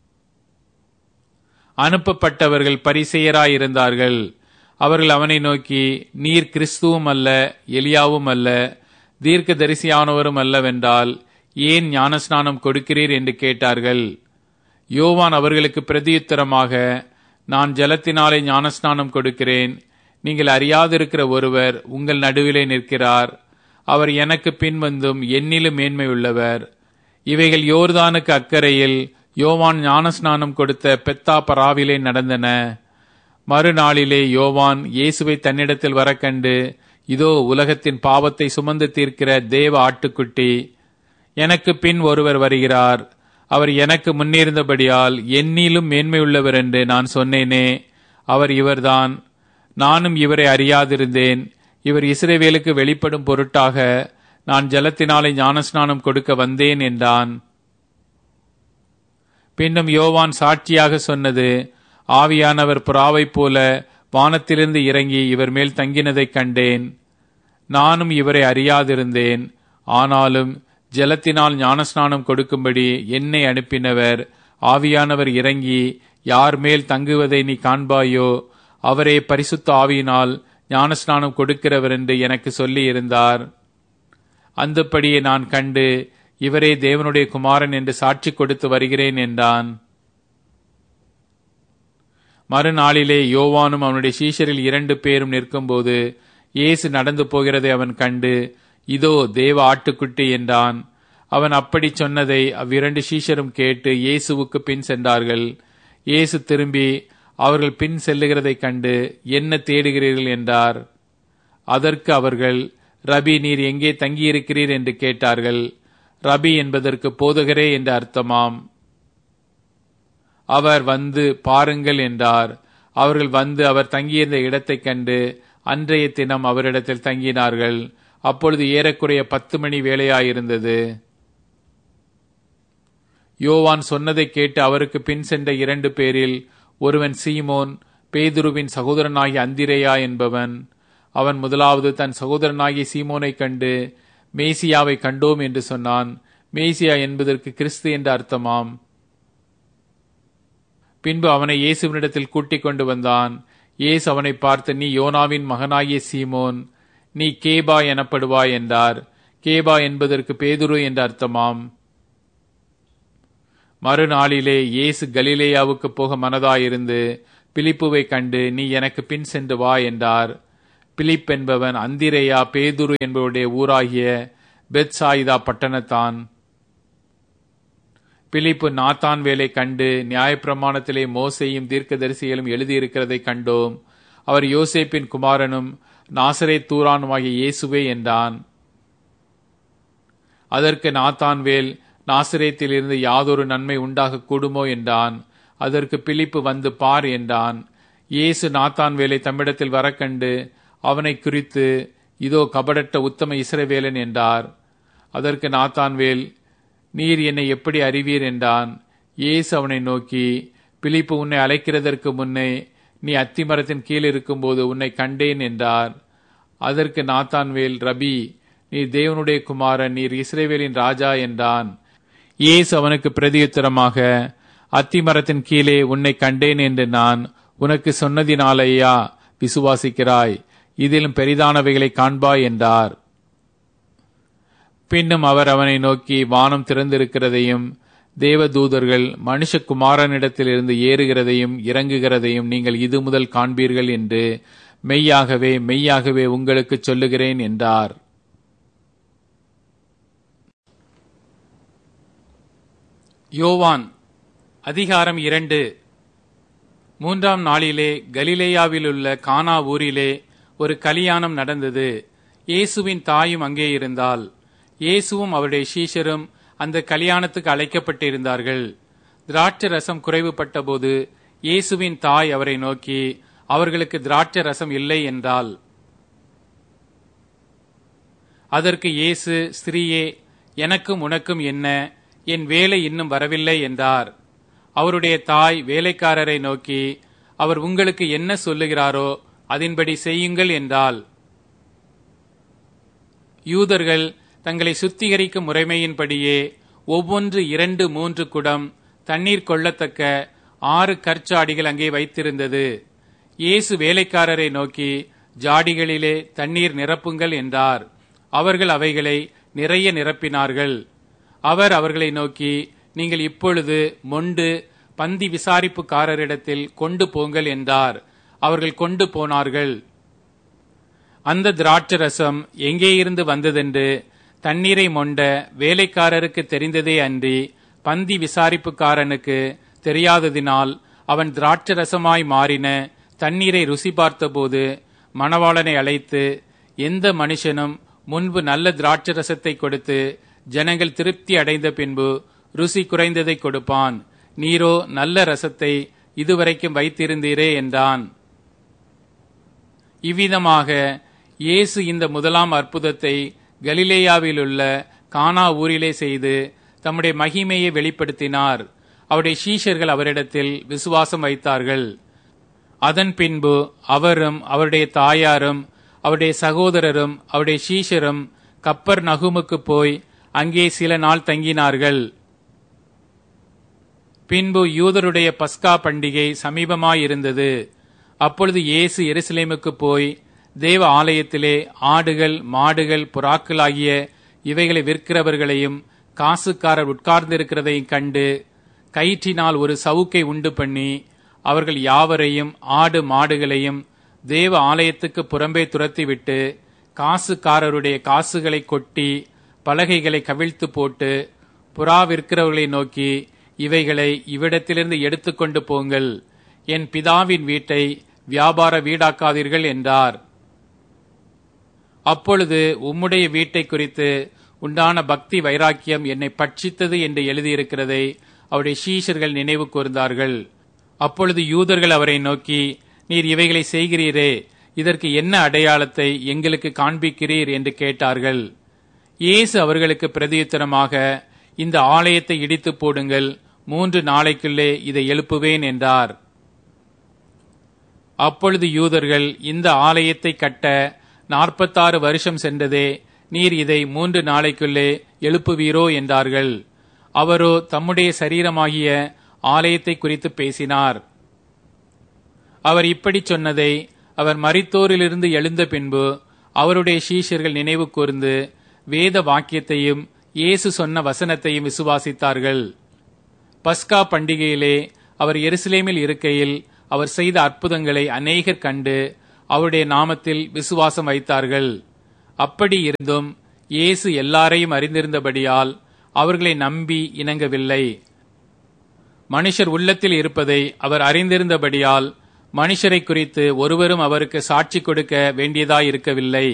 அனுப்பப்பட்டவர்கள் பரிசேயராயிருந்தார்கள். அவர்கள் அவனை நோக்கி, நீர் கிறிஸ்துவும் அல்ல, எலியாவும் அல்ல, தீர்க்கதரிசியானவரும் அல்லவென்றால் ஏன் ஞானஸ்நானம் கொடுக்கிறீர் என்று கேட்டார்கள். யோவான் அவர்களுக்கு பிரதியுத்தரமாக, நான் ஜலத்தினாலே ஞானஸ்நானம் கொடுக்கிறேன். நீங்கள் அறியாதிருக்கிற ஒருவர் உங்கள் நடுவிலே நிற்கிறார். அவர் எனக்கு பின்வந்தும் என்னிலும் மேன்மை உள்ளவர். இவைகள் யோர்தானுக்கு அக்கறையில் யோவான் ஞானஸ்நானம் கொடுத்த பெத்தா பராவிலே நடந்தன. மறுநாளிலே யோவான் இயேசுவை தன்னிடத்தில் வர கண்டு, இதோ உலகத்தின் பாவத்தை சுமந்து தீர்க்கிற தேவ ஆட்டுக்குட்டி, எனக்கு பின் ஒருவர் வருகிறார், அவர் எனக்கு முன்னிருந்தபடியால் என்னிலும் மேன்மையுள்ளவர் என்று நான் சொன்னேனே, அவர் இவர்தான். நானும் இவரை அறியாதிருந்தேன். இவர் இஸ்ரவேலுக்கு வெளிப்படும் பொருட்டாக நான் ஜலத்தினாலே ஞானஸ்நானம் கொடுக்க வந்தேன் என்றான். பின்னும் யோவான் சாட்சியாக சொன்னது, ஆவியானவர் புறாவைப் போல வானத்திலிருந்து இறங்கி இவர் மேல் தங்கினதைக் கண்டேன். நானும் இவரை அறியாதிருந்தேன். ஆனாலும் ஜலத்தினால் ஞானஸ்நானம் கொடுக்கும்படி என்னை அனுப்பினவர் ஆவியானவர் இறங்கி யார் மேல் தங்குவதை நீ காண்பாயோ அவரே பரிசுத்த ஆவியினால் ஞானஸ்நானம் கொடுக்கிறவர் என்று எனக்கு சொல்லி இருந்தார். அந்தப்படியே நான் கண்டு இவரே தேவனுடைய குமாரன் என்று சாட்சி கொடுத்து வருகிறேன் என்றான். மறுநாளிலே யோவானும் அவனுடைய சீஷரில் இரண்டு பேரும் நிற்கும்போது இயேசு நடந்து போகிறதை அவன் கண்டு, இதோ தேவ ஆட்டுக்குட்டி என்றான். அவன் அப்படி சொன்னதை அவ்விரண்டு சீஷரும் கேட்டு இயேசுவுக்கு பின் சென்றார்கள். இயேசு திரும்பி அவர்கள் பின் செல்லுகிறதைக் கண்டு, என்ன தேடுகிறீர்கள் என்றார். அதற்கு அவர்கள், ரபி, நீர் எங்கே தங்கியிருக்கிறீர் என்று கேட்டார்கள். ரபி என்பதற்கு போதகரே என்று அர்த்தமாம். அவர் வந்து பாருங்கள் என்றார். அவர்கள் வந்து அவர் தங்கியிருந்த இடத்தைக் கண்டு அன்றைய தினம் அவரிடத்தில் தங்கினார்கள். அப்பொழுது ஏறக்குறைய பத்து மணி வேளையாயிருந்தது. யோவான் சொன்னதை கேட்டு அவருக்கு பின் சென்ற இரண்டு பேரில் ஒருவன் சீமோன், பேதுருவின் சகோதரனாகிய அந்திரேயா என்பவன். அவன் முதலாவது தன் சகோதரனாகிய சீமோனை கண்டு, மேசியாவை கண்டோம் என்று சொன்னான். மேசியா என்பதற்கு கிறிஸ்து என்ற அர்த்தமாம். பின்பு அவனை இயேசுவினிடத்தில் கூட்டிக் கொண்டு வந்தான். இயேசு அவனை பார்த்து, நீ யோனாவின் மகனாகிய சீமோன், நீ கேபா எனப்படுவாய் என்றார். கேபா என்பதற்கு பேதுரு என்ற அர்த்தமாம். மறுநாளிலே இயேசு கலிலேயாவுக்கு போக மனதாயிருந்து பிலிப்புவை கண்டு, நீ எனக்கு பின் சென்று வா என்றார். பிலிப் என்பவன் அந்திரேயா பேதுரு என்பவருடைய ஊராகிய பெத்சாயிதா பட்டணத்தான். பிலிப்பு நாத்தான் வேலை கண்டு, நியாயப்பிரமாணத்திலே மோசேயும் தீர்க்கதரிசிகளும் எழுதியிருக்கிறதை கண்டோம், அவர் யோசேப்பின் குமாரனும் நாசரேத் தூரானுமாகிய இயேசுவே என்றான். அதற்கு நாத்தான்வேல், நாசரேத்திலிருந்து யாதொரு நன்மை உண்டாக கூடுமோ என்றான். அதற்கு பிலிப்பு வந்து பார் என்றான். இயேசு நாத்தான்வேலை தம்மிடத்தில் வரக்கண்டு அவனை குறித்து, இதோ கபடற்ற உத்தம இஸ்ரவேலன் என்றார். அதற்கு நாத்தான்வேல், நீர் என்னை எப்படி அறிவீர் என்றான். இயேசு அவனை நோக்கி, பிலிப்பு உன்னை அழைக்கிறதற்கு முன்னே நீ அத்திமரத்தின் கீழ் இருக்கும்போது உன்னை கண்டேன் என்றார். அதற்கு நாத்தான்வேல், ரபி, நீர் தேவனுடைய குமாரன், நீர் இஸ்ரவேலின் ராஜா என்றான். இயேசு அவனுக்கு பிரதியுத்தரமாக, அத்திமரத்தின் கீழே உன்னை கண்டேன் என்று நான் உனக்கு சொன்னதினாலேயா விசுவாசிக்கிறாய்? இதிலும் பெரிதானவைகளை காண்பாய் என்றார். பின்னும் அவர் அவனை நோக்கி, வானம் திறந்திருக்கிறதையும் தேவதூதர்கள் மனுஷகுமாரனிடத்திலிருந்து ஏறுகிறதையும் இறங்குகிறதையும் நீங்கள் இது முதல் காண்பீர்கள் என்று மெய்யாகவே மெய்யாகவே உங்களுக்கு சொல்லுகிறேன் என்றார். யோவான் அதிகாரம் இரண்டு. மூன்றாம் நாளிலே கலிலேயாவிலுள்ள கானா ஊரிலே ஒரு கலியாணம் நடந்தது. இயேசுவின் தாயும் அங்கே இருந்தாள். இயேசுவும் அவருடைய சீஷரும் அந்த கலியாணத்துக்கு அழைக்கப்பட்டிருந்தார்கள். திராட்சை ரசம் குறைவுபட்ட போது இயேசுவின் தாய் அவரை நோக்கி, அவர்களுக்கு திராட்சை ரசம் இல்லை என்றாள். அதற்கு இயேசு, ஸ்திரீயே, எனக்கும் உனக்கும் என்ன? என் வேலை இன்னும் வரவில்லை என்றார். அவருடைய தாய் வேலைக்காரரை நோக்கி, அவர் உங்களுக்கு என்ன சொல்லுகிறாரோ அதன்படி செய்யுங்கள் என்றாள். யூதர்கள் தங்களை சுத்திகரிக்கும் முறைமையின்படியே ஒவ்வொன்று இரண்டு மூன்று குடம் தண்ணீர் கொள்ளத்தக்க ஆறு கற்சாடிகள் அங்கே வைத்திருந்தது. இயேசு வேலைக்காரரை நோக்கி, ஜாடிகளிலே தண்ணீர் நிரப்புங்கள் என்றார். அவர்கள் அவைகளை நிறைய நிரப்பினார்கள். அவர் அவர்களை நோக்கி, நீங்கள் இப்பொழுது மொண்டு பந்தி விசாரிப்புக்காரரிடத்தில் கொண்டு போங்கள் என்றார். அவர்கள் கொண்டு போனார்கள். அந்த திராட்சை ரசம் எங்கே இருந்து வந்ததென்று தண்ணீரை மொண்ட வேலைக்காரருக்கு தெரிந்ததே அன்றி பந்தி விசாரிப்புக்காரனுக்கு தெரியாததினால் அவன் திராட்சை ரசமாய் மாறின தண்ணீரை ருசி பார்த்தபோது மணவாளனை அழைத்து, எந்த மனுஷனும் முன்பு நல்ல திராட்சை ரசத்தை கொடுத்து ஜனங்கள் திருப்தி அடைந்த பின்பு ருசி குறைந்ததை கொடுப்பான். நீரோ நல்ல ரசத்தை இதுவரைக்கும் வைத்திருந்தீரே என்றான். இவ்விதமாக இயேசு இந்த முதலாம் அற்புதத்தை கலிலேயாவிலுள்ள கானா ஊரிலே செய்து தம்முடைய மகிமையை வெளிப்படுத்தினார். அவருடைய சீஷர்கள் அவரிடத்தில் விசுவாசம் வைத்தார்கள். அதன் பின்பு அவரும் அவருடைய தாயாரும் அவருடைய சகோதரரும் அவருடைய சீஷரும் கப்பர் நகுமுக்கு போய் அங்கே சில நாள் தங்கினார்கள். பின்பு யூதருடைய பஸ்கா பண்டிகை சமீபமாயிருந்தது. அப்பொழுது இயேசு எருசலேமுக்கு போய் தேவ ஆலயத்திலே ஆடுகள் மாடுகள் புறாக்கள் ஆகிய இவைகளை விற்கிறவர்களையும் காசுக்காரர் உட்கார்ந்திருக்கிறதையும் கண்டு கயிற்றினால் ஒரு சவுக்கை உண்டு பண்ணி அவர்கள் யாவரையும் ஆடு மாடுகளையும் தேவ ஆலயத்துக்கு புறம்பே துரத்திவிட்டு காசுக்காரருடைய காசுகளை கொட்டி பலகைகளை கவிழ்த்து போட்டு புறா விற்கிறவர்களை நோக்கி, இவைகளை இவ்விடத்திலிருந்து எடுத்துக்கொண்டு போங்கள், என் பிதாவின் வீட்டை வியாபார வீடாக்காதீர்கள் என்றார். அப்பொழுது உம்முடைய வீட்டை குறித்து உண்டான பக்தி வைராக்கியம் என்னை பட்சித்தது என்று எழுதியிருக்கிறதை அவருடைய சீஷர்கள் நினைவு கூர்ந்தார்கள். அப்பொழுது யூதர்கள் அவரை நோக்கி, நீர் இவைகளை செய்கிறீரே, இதற்கு என்ன அடையாளத்தை எங்களுக்கு காண்பிக்கிறீர் என்று கேட்டார்கள். இயேசு அவர்களுக்கு பிரதியுத்தரமாக, இந்த ஆலயத்தை இடித்து போடுங்கள், மூன்று நாளைக்குள்ளே இதை எழுப்புவேன் என்றார். அப்பொழுது யூதர்கள், இந்த ஆலயத்தை கட்ட நாற்பத்தாறு வருஷம் சென்றதே, நீர் இதை மூன்று நாளைக்குள்ளே எழுப்புவீரோ என்றார்கள். அவரோ தம்முடைய சரீரமாகிய ஆலயத்தை குறித்து பேசினார். அவர் இப்படி சொன்னதை அவர் மரித்தோரிலிருந்து எழுந்த பின்பு அவருடைய சீஷர்கள் நினைவு கூர்ந்து வேத வாக்கியத்தையும் இயேசு சொன்ன வசனத்தையும் விசுவாசித்தார்கள். பஸ்கா பண்டிகையிலே அவர் எருசலேமில் இருக்கையில் அவர் செய்த அற்புதங்களை அநேகர் கண்டு அவருடைய நாமத்தில் விசுவாசம் வைத்தார்கள். அப்படி இருந்தும் இயேசு எல்லாரையும் அறிந்திருந்தபடியால் அவர்களை நம்பி இணங்கவில்லை. மனுஷர் உள்ளத்தில் இருப்பதை அவர் அறிந்திருந்தபடியால் மனுஷரை குறித்து ஒருவரும் அவருக்கு சாட்சி கொடுக்க வேண்டியதாயிருக்கவில்லை.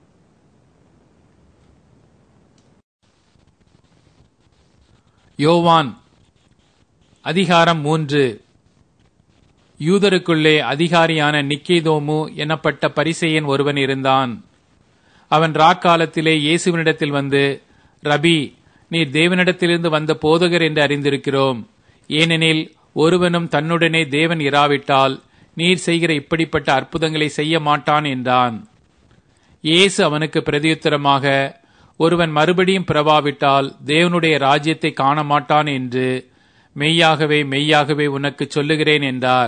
யோவான் அதிகாரம் மூன்று. யூதருக்குள்ளே அதிகாரியான நிக்கேதோமு எனப்பட்ட பரிசேயன் ஒருவன் இருந்தான். அவன் ராக்காலத்திலே இயேசுவினிடத்தில் வந்து, ரபி, நீர் தேவனிடத்திலிருந்து வந்த போதகர் என்று அறிந்திருக்கிறோம். ஏனெனில் ஒருவனும் தன்னுடனே தேவன் இராவிட்டால் நீர் செய்கிற இப்படிப்பட்ட அற்புதங்களை செய்ய மாட்டான் என்றான். இயேசு அவனுக்கு பிரதியுத்தரமாக, ஒருவன் மறுபடியும் பிறவாவிட்டால் தேவனுடைய ராஜ்யத்தை காண மாட்டான் என்று மெய்யாகவே மெய்யாகவே உனக்கு சொல்லுகிறேன் என்றார்.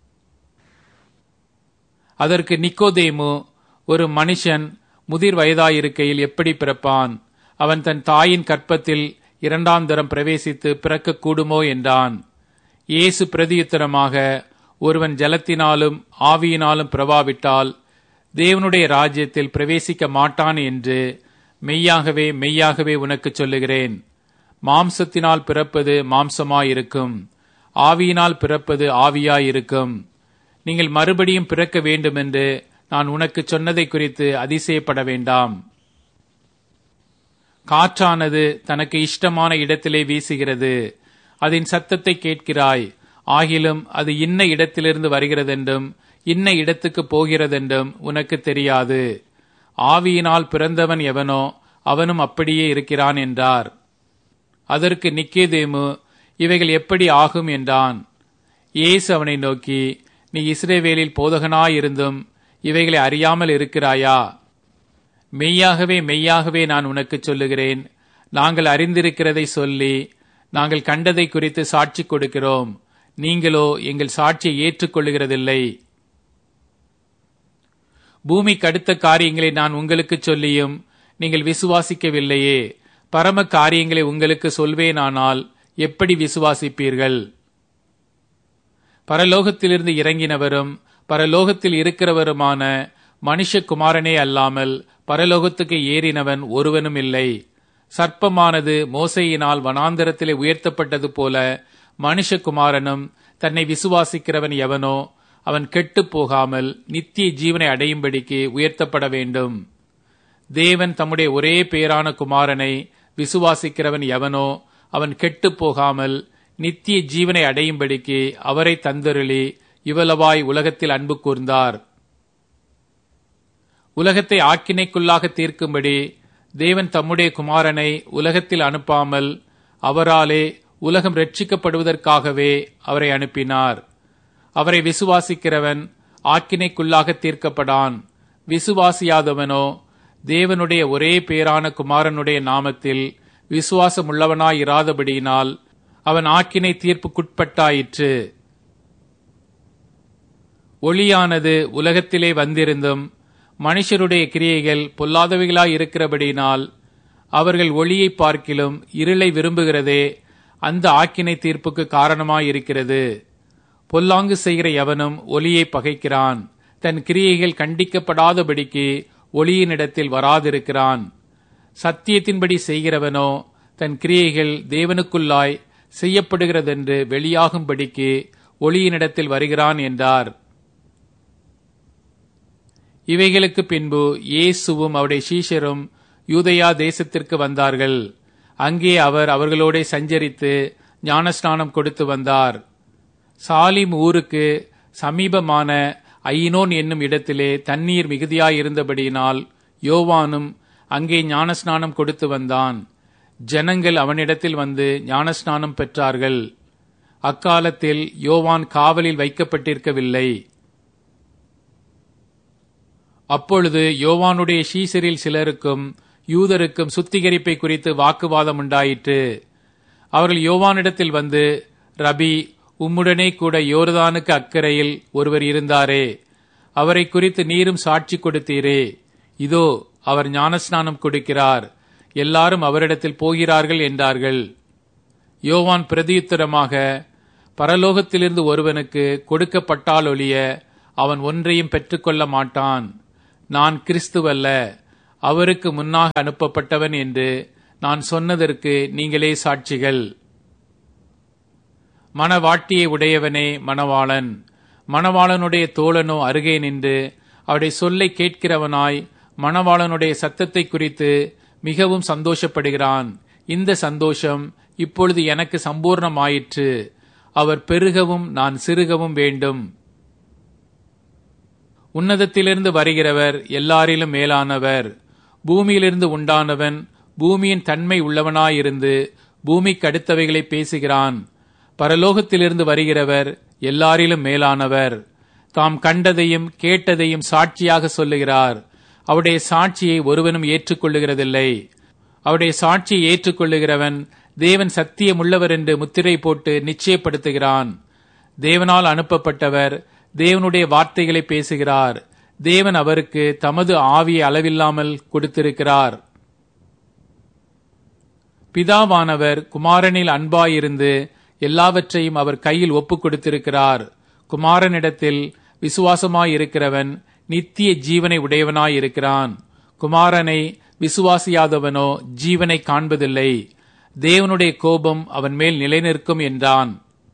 அதற்கு நிக்கோதேமு, ஒரு மனுஷன் முதிர் வயதாயிருக்கையில் எப்படி பிறப்பான்? அவன் தன் தாயின் கற்பத்தில் இரண்டாம் தரம் பிரவேசித்து பிறக்க கூடுமோ என்றான். இயேசு பிரதியுத்தரமாக, ஒருவன் ஜலத்தினாலும் ஆவியினாலும் பிறவாவிட்டால் தேவனுடைய ராஜ்யத்தில் பிரவேசிக்க மாட்டான் என்று மெய்யாகவே மெய்யாகவே உனக்கு சொல்லுகிறேன். மாம்சத்தினால் பிறப்பது மாம்சமாயிருக்கும், ஆவியினால் பிறப்பது ஆவியாயிருக்கும். நீங்கள் மறுபடியும் பிறக்க வேண்டுமென்று நான் உனக்கு சொன்னதை குறித்து அதிசயப்பட வேண்டாம். காற்றானது தனக்கு இஷ்டமான இடத்திலே வீசுகிறது, அதன் சத்தத்தை கேட்கிறாய். ஆகிலும் அது இன்ன இடத்திலிருந்து வருகிறதென்றும் இன்ன இடத்துக்கு போகிறதென்றும் உனக்கு தெரியாது. ஆவியினால் பிறந்தவன் எவனோ அவனும் அப்படியே இருக்கிறான் என்றார். அதற்கு நிக்கேதேமு, இவைகள் எப்படி ஆகும் என்றான். இயேசு அவனை நோக்கி, நீ இஸ்ரவேலில் போதகனாயிருந்தும் இவைகளை அறியாமல் இருக்கிறாயா? மெய்யாகவே மெய்யாகவே நான் உனக்கு சொல்லுகிறேன், நாங்கள் அறிந்திருக்கிறதை சொல்லி நாங்கள் கண்டதை குறித்து சாட்சி கொடுக்கிறோம். நீங்களோ எங்கள் சாட்சியை ஏற்றுக்கொள்ளுகிறதில்லை. பூமிக்கு அடுத்த காரியங்களை நான் உங்களுக்கு சொல்லியும் நீங்கள் விசுவாசிக்கவில்லையே. பரம காரியங்களை உங்களுக்கு சொல்வேனானால் எப்படி விசுவாசிப்பீர்கள்? பரலோகத்திலிருந்து இறங்கினவரும் பரலோகத்தில் இருக்கிறவருமான மனுஷகுமாரனே அல்லாமல் பரலோகத்துக்கு ஏறினவன் ஒருவனும் இல்லை. சர்ப்பமானது மோசையினால் வனாந்தரத்திலே உயர்த்தப்பட்டது போல மனுஷகுமாரனும் தன்னை விசுவாசிக்கிறவன் எவனோ அவன் கெட்டுப் போகாமல் நித்திய ஜீவனை அடையும்படிக்கு உயர்த்தப்பட வேண்டும். தேவன் தம்முடைய ஒரே பேரான குமாரனை விசுவாசிக்கிறவன் எவனோ அவன் கெட்டுப் போகாமல் நித்திய ஜீவனை அடையும்படிக்கு அவரை தந்தருளி இவ்வளவாய் உலகத்தில் அன்பு கூர்ந்தார். உலகத்தை ஆக்கினைக்குள்ளாக தீர்க்கும்படி தேவன் தம்முடைய குமாரனை உலகத்தில் அனுப்பாமல் அவராலே உலகம் ரட்சிக்கப்படுவதற்காகவே அவரை அனுப்பினார். அவரை விசுவாசிக்கிறவன் ஆக்கினைக்குள்ளாக தீர்க்கப்படான். விசுவாசியாதவனோ தேவனுடைய ஒரே பேரான குமாரனுடைய நாமத்தில் விசுவாசமுள்ளவனாயிராதபடியினால் அவன் ஆக்கினை தீர்ப்புக்குட்பட்டாயிற்று. ஒளியானது உலகத்திலே வந்திருந்தும் மனுஷருடைய கிரியைகள் பொல்லாதவைகளாய் இருக்கிறபடியினால் அவர்கள் ஒளியை பார்க்கிலும் இருளை விரும்புகிறதே அந்த ஆக்கினை தீர்ப்புக்கு காரணமாயிருக்கிறது. பொல்லாங்கு செய்கிற எவனும் ஒளியை பகைக்கிறான், தன் கிரியைகள் கண்டிக்கப்படாதபடிக்கு ஒளியினிடத்தில் வராதிருக்கிறான். சத்தியத்தின்படி செய்கிறவனோ தன் கிரியைகள் தேவனுக்குள்ளாய் செய்யப்படுகிறதென்று வெளியாகும்படிக்கு ஒளியினிடத்தில் வருகிறான் என்றார். இவைகளுக்கு பின்பு இயேசுவும் அவருடைய சீஷரும் யூதேயா தேசத்திற்கு வந்தார்கள். அங்கே அவர் அவர்களோட சஞ்சரித்து ஞானஸ்நானம் கொடுத்து வந்தார். சாலிம் ஊருக்கு சமீபமான ஐனோன் என்னும் இடத்திலே தண்ணீர் மிகுதியாயிருந்தபடியினால் யோவானும் அங்கே ஞானஸ்நானம் கொடுத்து வந்தான். ஜனங்கள் அவனிடத்தில் வந்து ஞானஸ்நானம் பெற்றார்கள். அக்காலத்தில் யோவான் காவலில் வைக்கப்பட்டிருக்கவில்லை. அப்பொழுது யோவானுடைய சீசரில் சிலருக்கும் யூதருக்கும் சுத்திகரிப்பை குறித்து வாக்குவாதம் உண்டாயிற்று. அவர்கள் யோவானிடத்தில் வந்து, ரபி, உம்முடனே கூட யோர்தானுக்கு அக்கரையில் ஒருவர் இருந்தாரே, அவரை குறித்து நீரும் சாட்சி கொடுத்தீரே. இதோ அவர் ஞானஸ்நானம் கொடுக்கிறார், எல்லாரும் அவரிடத்தில் போகிறார்கள் என்றார்கள். யோவான் பிரதியுத்தரமாக, பரலோகத்திலிருந்து ஒருவனுக்கு கொடுக்கப்பட்டால் ஒழிய அவன் ஒன்றையும் பெற்றுக்கொள்ள மாட்டான். நான் கிறிஸ்துவல்ல, அவருக்கு முன்னாக அனுப்பப்பட்டவன் என்று நான் சொன்னதற்கு நீங்களே சாட்சிகள். மணவாட்டியை உடையவனே மணவாளன். மணவாளனுடைய தோழனோ அருகே நின்று அவருடைய சொல்லை கேட்கிறவனாய் மணவாளனுடைய சத்தத்தை குறித்து மிகவும் சந்தோஷப்படுகிறான். இந்த சந்தோஷம் இப்பொழுது எனக்கு சம்பூர்ணமாயிற்று. அவர் பெருகவும் நான் சிறுகவும் வேண்டும். உன்னதத்திலிருந்து வருகிறவர் எல்லாரிலும் மேலானவர். பூமியிலிருந்து உண்டானவன் பூமியின் தன்மை உள்ளவனாயிருந்து பூமிக்கு அடுத்தவைகளை பேசுகிறான். பரலோகத்திலிருந்து வருகிறவர் எல்லாரிலும் மேலானவர். தாம் கண்டதையும் கேட்டதையும் சாட்சியாக சொல்லுகிறார். அவருடைய சாட்சியை ஒருவனும் ஏற்றுக்கொள்ளுகிறதில்லை. அவருடைய சாட்சியை ஏற்றுக்கொள்ளுகிறவன் தேவன் சத்தியமுள்ளவர் என்று முத்திரை போட்டு நிச்சயப்படுத்துகிறான். தேவனால் அனுப்பப்பட்டவர் தேவனுடைய வார்த்தைகளை பேசுகிறார். தேவன் அவருக்கு தமது ஆவியை அளவில்லாமல் கொடுத்திருக்கிறார். பிதாவானவர் குமாரனில் அன்பாயிருந்து எல்லாவற்றையும் அவர் கையில் ஒப்புக் கொடுத்திருக்கிறார். குமாரனிடத்தில் விசுவாசமாயிருக்கிறவன் நித்திய ஜீவனை உடையவனாயிருக்கிறான். குமாரனை விசுவாசியாதவனோ ஜீவனை காண்பதில்லை. தேவனுடைய கோபம் அவன் மேல் நிலைநிற்கும் என்றான்.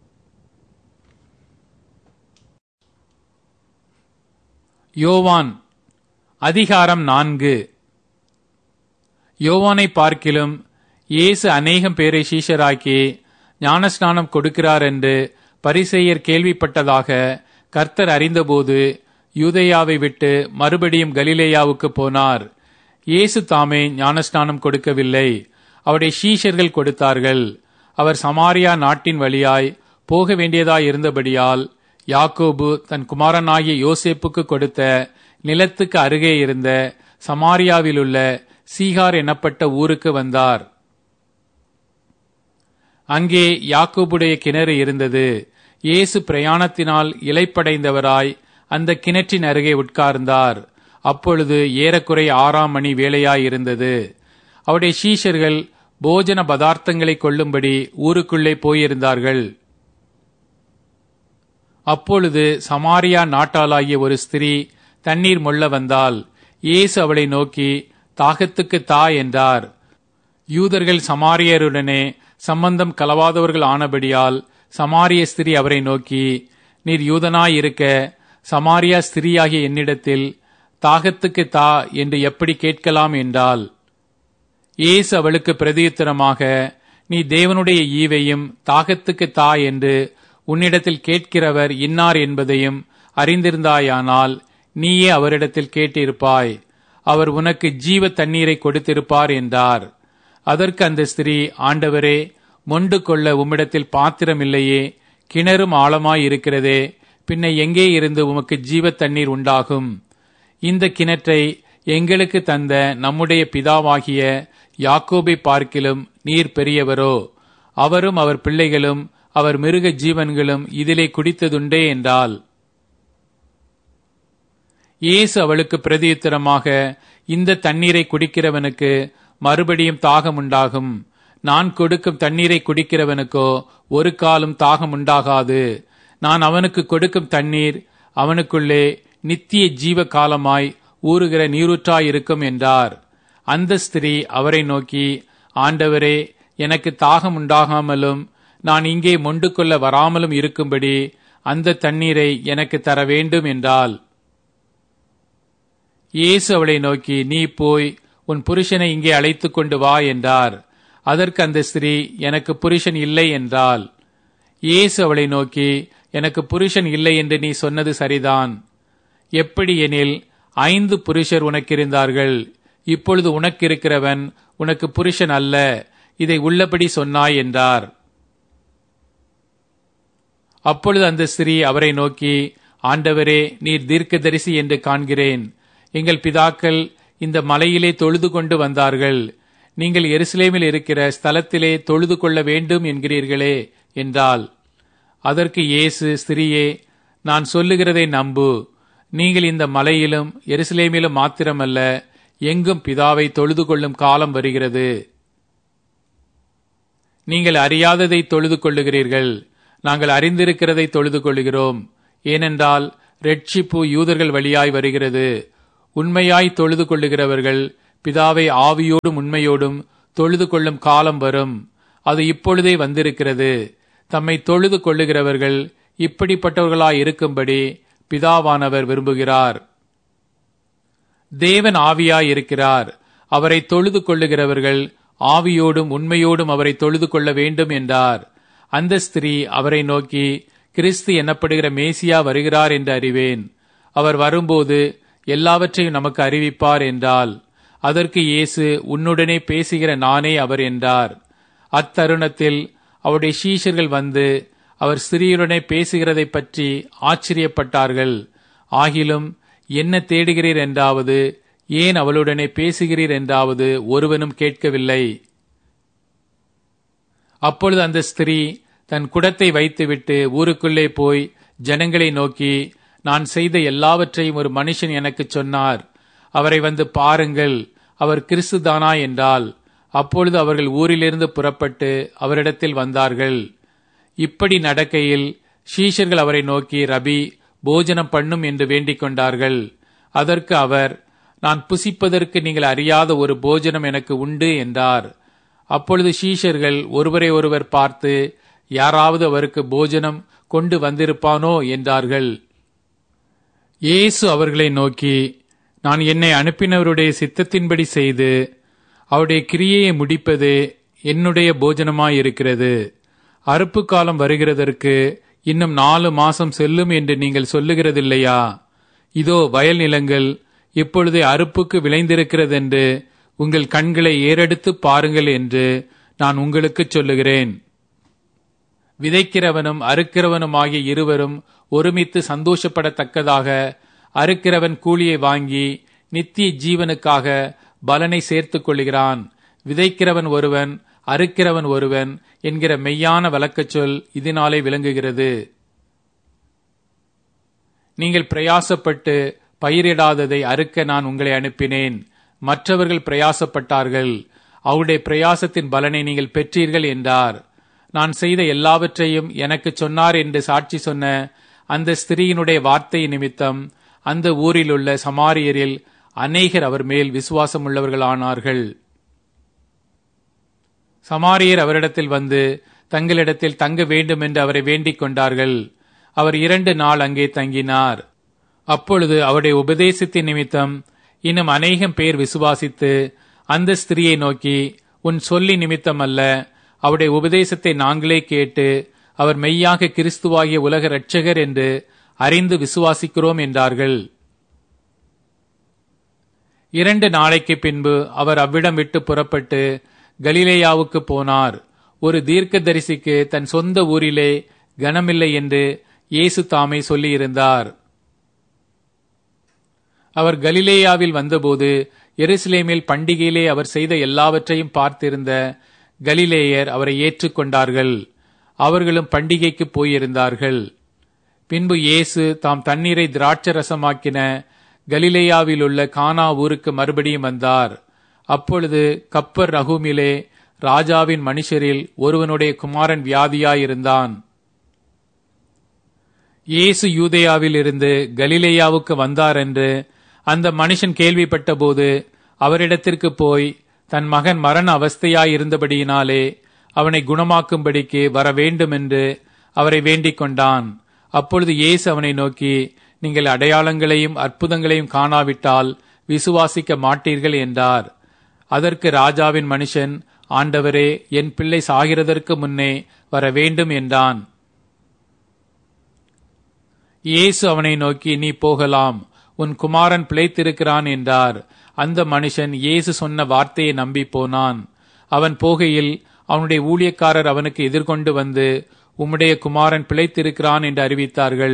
யோவான் அதிகாரம் நான்கு. யோவானை பார்க்கிலும் இயேசு அநேகம் பேரை சீஷராக்கி ஞானஸ்நானம் கொடுக்கிறார் என்று பரிசேயர் கேள்விப்பட்டதாக கர்த்தர் அறிந்தபோது யூதேயாவை விட்டு மறுபடியும் கலிலேயாவுக்கு போனார். இயேசு தாமே ஞானஸ்நானம் கொடுக்கவில்லை, அவருடைய சீஷர்கள் கொடுத்தார்கள். அவர் சமாரியா நாட்டின் வழியாய் போக வேண்டியதாய் இருந்தபடியால் யாக்கோபு தன் குமாரனாகிய யோசேப்புக்கு கொடுத்த நிலத்துக்கு அருகே இருந்த சமாரியாவிலுள்ள சீகார் எனப்பட்ட ஊருக்கு வந்தார். அங்கே யாக்கோபுடைய கிணறு இருந்தது. இயேசு பிரயாணத்தினால் இளைப்படைந்தவராய் அந்த கிணற்றின் அருகே உட்கார்ந்தார். அப்பொழுது ஏறக்குறைய ஆறாம் மணி வேளையாயிருந்தது. அவருடைய சீஷர்கள் போஜன பதார்த்தங்களை கொள்ளும்படி ஊருக்குள்ளே போயிருந்தார்கள். அப்பொழுது சமாரியா நாட்டாளாகிய ஒரு ஸ்திரீ தண்ணீர் மொள்ள வந்தாள். இயேசு அவளை நோக்கி, தாகத்துக்கு தா என்றார். யூதர்கள் சமாரியருடனே சம்பந்தம் கலவாதவர்கள் ஆனபடியால் சமாரிய ஸ்திரீ அவரை நோக்கி, நீர் யூதனாயிருக்க சமாரியா ஸ்திரீயாகிய என்னிடத்தில் தாகத்துக்கு தா என்று எப்படி கேட்கலாம் என்றாள். இயேசு அவளுக்கு பிரதியுத்தரமாக, நீ தேவனுடைய ஈவையும் தாகத்துக்கு தா என்று உன்னிடத்தில் கேட்கிறவர் இன்னார் என்பதையும் அறிந்திருந்தாயானால் நீயே அவரிடத்தில் கேட்டிருப்பாய், அவர் உனக்கு ஜீவ தண்ணீரை கொடுத்திருப்பார் என்றார். அதற்கு அந்த ஸ்திரீ, ஆண்டவரே, மொண்டு கொள்ள உம்மிடத்தில் பாத்திரம் இல்லையே, கிணறும் ஆழமாயிருக்கிறதே, பின்ன எங்கே இருந்து உமக்கு ஜீவ தண்ணீர் உண்டாகும்? இந்த கிணற்றை எங்களுக்கு தந்த நம்முடைய பிதாவாகிய யாக்கோபை பார்க்கிலும் நீர் பெரியவரோ? அவரும் அவர் பிள்ளைகளும் அவர் மிருக ஜீவன்களும் இதிலே குடித்ததுண்டே என்றாள். இயேசு அவளுக்கு பிரதியுத்தரமாக, இந்த தண்ணீரை குடிக்கிறவனுக்கு மறுபடியும் தாகம் உண்டாகும். நான் கொடுக்கும் தண்ணீரை குடிக்கிறவனுக்கோ ஒரு காலும் தாகம் உண்டாகாது. நான் அவனுக்கு கொடுக்கும் தண்ணீர் அவனுக்குள்ளே நித்திய ஜீவ காலமாய் ஊறுகிற நீரூற்றாயிருக்கும் என்றார். அந்த ஸ்திரீ அவரை நோக்கி, ஆண்டவரே, எனக்கு தாகம் உண்டாகாமலும் நான் இங்கே மொண்டு கொள்ள வராமலும் இருக்கும்படி அந்த தண்ணீரை எனக்கு தர வேண்டும் என்றாள். இயேசு அவளை நோக்கி, நீ போய் உன் புருஷனை இங்கே அழைத்து கொண்டு வா என்றார். அதற்கு அந்த ஸ்திரீ, எனக்கு புருஷன் இல்லை என்றாள். இயேசு அவளை நோக்கி, எனக்கு புருஷன் இல்லை என்று நீ சொன்னது சரிதான். எப்படி எனில் ஐந்து புருஷர் உனக்கிருந்தார்கள், இப்பொழுது உனக்கிருக்கிறவன் உனக்கு புருஷன் அல்ல, இதை உள்ளபடி சொன்னாய் என்றார். அப்பொழுது அந்த ஸ்திரீ அவரை நோக்கி, ஆண்டவரே, நீர் தீர்க்கதரிசி என்று காண்கிறேன். எங்கள் பிதாக்கள் இந்த மலையிலே தொழுது கொண்டு வந்தார்கள், நீங்கள் எருசலேமில் இருக்கிற ஸ்தலத்திலே தொழுது கொள்ள வேண்டும் என்கிறீர்களே என்றாள். அதற்கு இயேசு, ஸ்திரீயே, நான் சொல்லுகிறதை நம்பு. நீங்கள் இந்த மலையிலும் எருசலேமிலும் மாத்திரமல்ல, எங்கும் பிதாவை தொழுது கொள்ளும் காலம் வருகிறது. நீங்கள் அறியாததை தொழுது கொள்ளுகிறீர்கள், நாங்கள் அறிந்திருக்கிறதை தொழுது கொள்ளுகிறோம். ஏனென்றால் இரட்சிப்பு யூதர்கள் வழியாய் வருகிறது. உண்மையாய் தொழுது கொள்ளுகிறவர்கள் பிதாவை ஆவியோடும் உண்மையோடும் தொழுது கொள்ளும் காலம் வரும். அது இப்பொழுதே வந்திருக்கிறது. தம்மை தொழுது கொள்ளுகிறவர்கள் இப்படிப்பட்டவர்களாய் இருக்கும்படி பிதாவானவர் விரும்புகிறார். தேவன் ஆவியாய் இருக்கிறார். அவரை தொழுது கொள்ளுகிறவர்கள் ஆவியோடும் உண்மையோடும் அவரை தொழுது கொள்ள வேண்டும் என்றார். அந்த ஸ்திரீ அவரை நோக்கி, கிறிஸ்து எனப்படுகிற மேசியா வருகிறார் என்று அறிவேன். அவர் வரும்போது எல்லாவற்றையும் நமக்கு அறிவிப்பார் என்றால். அதற்கு இயேசு, உன்னுடனே பேசுகிற நானே அவர் என்றார். அத்தருணத்தில் அவருடைய சீஷர்கள் வந்து அவர் ஸ்திரீயுடனே பேசுகிறதை பற்றி ஆச்சரியப்பட்டார்கள். ஆகிலும் என்ன தேடுகிறீர் என்றாவது, ஏன் அவளுடனே பேசுகிறீர் என்றாவது ஒருவனும் கேட்கவில்லை. அப்பொழுது அந்த ஸ்திரீ தன் குடத்தை வைத்துவிட்டு ஊருக்குள்ளே போய் ஜனங்களை நோக்கி, நான் செய்த எல்லாவற்றையும் ஒரு மனுஷன் எனக்கு சொன்னார். அவரை வந்து பாருங்கள், அவர் கிறிஸ்துதானா என்றால். அப்பொழுது அவர்கள் ஊரிலிருந்து புறப்பட்டு அவரிடத்தில் வந்தார்கள். இப்படி நடக்கையில் சீஷர்கள் அவரை நோக்கி, ரபி, போஜனம் பண்ணும் என்று வேண்டிக் கொண்டார்கள். அதற்கு அவர், நான் புசிப்பதற்கு நீங்கள் அறியாத ஒரு போஜனம் எனக்கு உண்டு என்றார். அப்பொழுது சீஷர்கள் ஒருவரை ஒருவர் பார்த்து, யாராவது அவருக்கு போஜனம் கொண்டு வந்திருப்பானோ என்றார்கள். இயேசு அவர்களை நோக்கி, நான் என்னை அனுப்பினவருடைய சித்தத்தின்படி செய்து அவருடைய கிரியையை முடிப்பதே என்னுடைய போஜனமாயிருக்கிறது. அறுப்பு காலம் வருகிறதற்கு இன்னும் நாலு மாசம் செல்லும் என்று நீங்கள் சொல்லுகிறதில்லையா? இதோ வயல் நிலங்கள் இப்பொழுதே அறுப்புக்கு விளைந்திருக்கிறதென்று உங்கள் கண்களை ஏறெடுத்து பாருங்கள் என்று நான் உங்களுக்கு சொல்லுகிறேன். விதைக்கிறவனும் அறுக்கிறவனுமாகிய இருவரும் ஒருமித்து சந்தோஷப்படத்தக்கதாக அறுக்கிறவன் கூலியை வாங்கி நித்திய ஜீவனுக்காக பலனை சேர்த்துக் கொள்கிறான். விதைக்கிறவன் ஒருவன், அறுக்கிறவன் ஒருவன் என்கிற மெய்யான வழக்கச் சொல் இதனாலே விளங்குகிறது. நீங்கள் பிரயாசப்பட்டு பயிரிடாததை அறுக்க நான் உங்களை அனுப்பினேன். மற்றவர்கள் பிரயாசப்பட்டார்கள், அவருடைய பிரயாசத்தின் பலனை நீங்கள் பெற்றீர்கள் என்றார். நான் செய்த எல்லாவற்றையும் எனக்கு சொன்னார் என்று சாட்சி சொன்ன அந்த ஸ்திரீயினுடைய வார்த்தை நிமித்தம் அந்த ஊரில் உள்ள சமாரியரில் அநேகர் அவர் மேல் விசுவாசம் உள்ளவர்களானார்கள். சமாரியர் அவரிடத்தில் வந்து தங்களிடத்தில் தங்க வேண்டும் என்று அவரை வேண்டிக் கொண்டார்கள். அவர் இரண்டு நாள் அங்கே தங்கினார். அப்பொழுது அவருடைய உபதேசத்தின் நிமித்தம் இன்னும் அநேகம் பேர் விசுவாசித்து அந்த ஸ்திரியை நோக்கி, உன் சொல்லி நிமித்தம் அல்ல, அவருடைய உபதேசத்தை நாங்களே கேட்டு அவர் மெய்யாக கிறிஸ்துவாகிய உலக இரட்சகர் என்று அறிந்து விசுவாசிக்கிறோம் என்றார்கள். இரண்டு நாளைக்கு பின்பு அவர் அவ்விடம் விட்டு புறப்பட்டு கலிலேயாவுக்கு போனார். ஒரு தீர்க்கதரிசிக்கு தன் சொந்த ஊரிலே கனமில்லை என்று இயேசு தாமே சொல்லியிருந்தார். அவர் கலிலேயாவில் வந்தபோது எருசலேமில் பண்டிகையிலே அவர் செய்த எல்லாவற்றையும் பார்த்திருந்த கலிலேயர் அவரை ஏற்றுக்கொண்டார்கள். அவர்களும் பண்டிகைக்கு போயிருந்தார்கள். பின்பு இயேசு தாம் தண்ணீரை திராட்சரசமாக்கின கலிலேயாவில் உள்ள கானா ஊருக்கு மறுபடியும் வந்தார். அப்பொழுது கப்பர் நகூமிலே ராஜாவின் மனுஷரில் ஒருவனுடைய குமாரன் வியாதியாயிருந்தான். இயேசு யூதேயாவில் இருந்து கலிலேயாவுக்கு வந்தார் என்று அந்த மனுஷன் கேள்விப்பட்ட போது அவரிடத்திற்கு போய் தன் மகன் மரண அவஸ்தையாயிருந்தபடியினாலே அவனை குணமாக்கும்படிக்கு வர வேண்டும் என்று அவரை வேண்டிக் கொண்டான். அப்பொழுது இயேசு அவனை நோக்கி, நீங்கள் அடையாளங்களையும் அற்புதங்களையும் காணாவிட்டால் விசுவாசிக்க மாட்டீர்கள் என்றார். அதற்கு ராஜாவின் மனுஷன், ஆண்டவரே, என் பிள்ளை சாகிறதற்கு முன்னே வர வேண்டும் என்றான். இயேசு அவனை நோக்கி, நீ போகலாம், உன் குமாரன் பிழைத்திருக்கிறான் என்றார். அந்த மனுஷன் இயேசு சொன்ன வார்த்தையை நம்பி போனான். அவன் போகையில் அவனுடைய ஊழியக்காரர் அவனுக்கு எதிர்கொண்டு வந்து, உம்முடைய குமாரன் பிழைத்திருக்கிறான் என்று அறிவித்தார்கள்.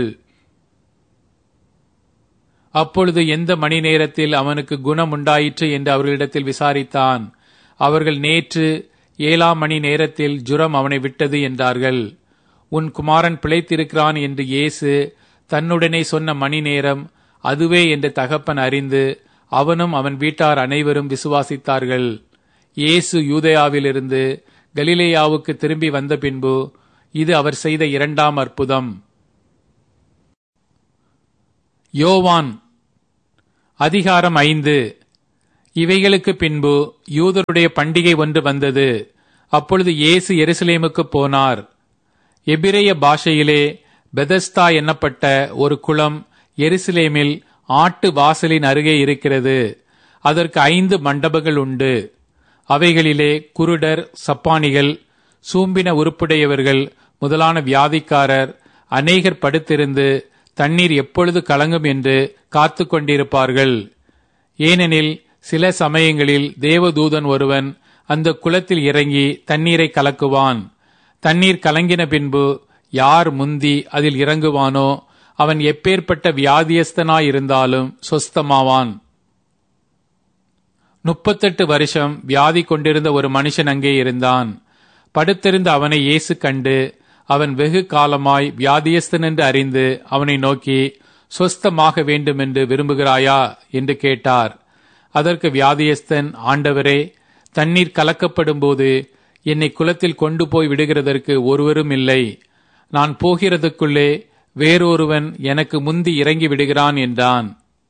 அப்பொழுது எந்த மணி நேரத்தில் அவனுக்கு குணம் உண்டாயிற்று என்று அவர்களிடத்தில் விசாரித்தான். அவர்கள், நேற்று ஏழாம் மணி நேரத்தில் ஜுரம் அவனை விட்டது என்றார்கள். உன் குமாரன் பிழைத்திருக்கிறான் என்று இயேசு தன்னுடனே சொன்ன மணி நேரம் அதுவே என்று தகப்பன் அறிந்து அவனும் அவன் வீட்டார் அனைவரும் விசுவாசித்தார்கள். இயேசு யூதேயாவிலிருந்து கலிலேயாவுக்கு திரும்பி வந்த பின்பு இது அவர் செய்த இரண்டாம் அற்புதம். யோவான் அதிகாரம் ஐந்து. இவைகளுக்கு பின்பு யூதருடைய பண்டிகை ஒன்று வந்தது. அப்பொழுது இயேசு எருசலேமுக்கு போனார். எபிரேய பாஷையிலே பெதஸ்தா என்னப்பட்ட ஒரு குளம் எருசலேமில் ஆட்டு வாசலின் அருகே இருக்கிறது. அதற்கு ஐந்து மண்டபங்கள் உண்டு. அவைகளிலே குருடர், சப்பானிகள், சூம்பின உருப்புடையவர்கள் முதலான வியாதிக்காரர் அநேகர் படுத்திருந்து தண்ணீர் எப்பொழுது கலங்கும் என்று காத்து கொண்டிருப்பார்கள். ஏனெனில் சில சமயங்களில் தேவதூதன் ஒருவன் அந்த குளத்தில் இறங்கி தண்ணீரை கலக்குவான். தண்ணீர் கலங்கின பின்பு யார் முந்தி அதில் இறங்குவானோ அவன் எப்பேற்பட்ட வியாதியஸ்தனாயிருந்தாலும் சொஸ்தமாவான். முப்பத்தெட்டு வருஷம் வியாதி கொண்டிருந்த ஒரு மனுஷன் அங்கே இருந்தான். படுத்திருந்த அவனை இயேசு கண்டு அவன் வெகு காலமாய் வியாதியஸ்தன் என்று அறிந்து அவனை நோக்கி, சொஸ்தமாக வேண்டுமென்று விரும்புகிறாயா என்று கேட்டார். அதற்கு வியாதியஸ்தன், ஆண்டவரே, தண்ணீர் கலக்கப்படும் போது என்னை குளத்தில் கொண்டு போய் விடுகிறதற்கு ஒருவரும் இல்லை. நான் போகிறதுக்குள்ளே வேறொருவன் எனக்கு முந்தி இறங்கி விடுகிறான் என்றான்.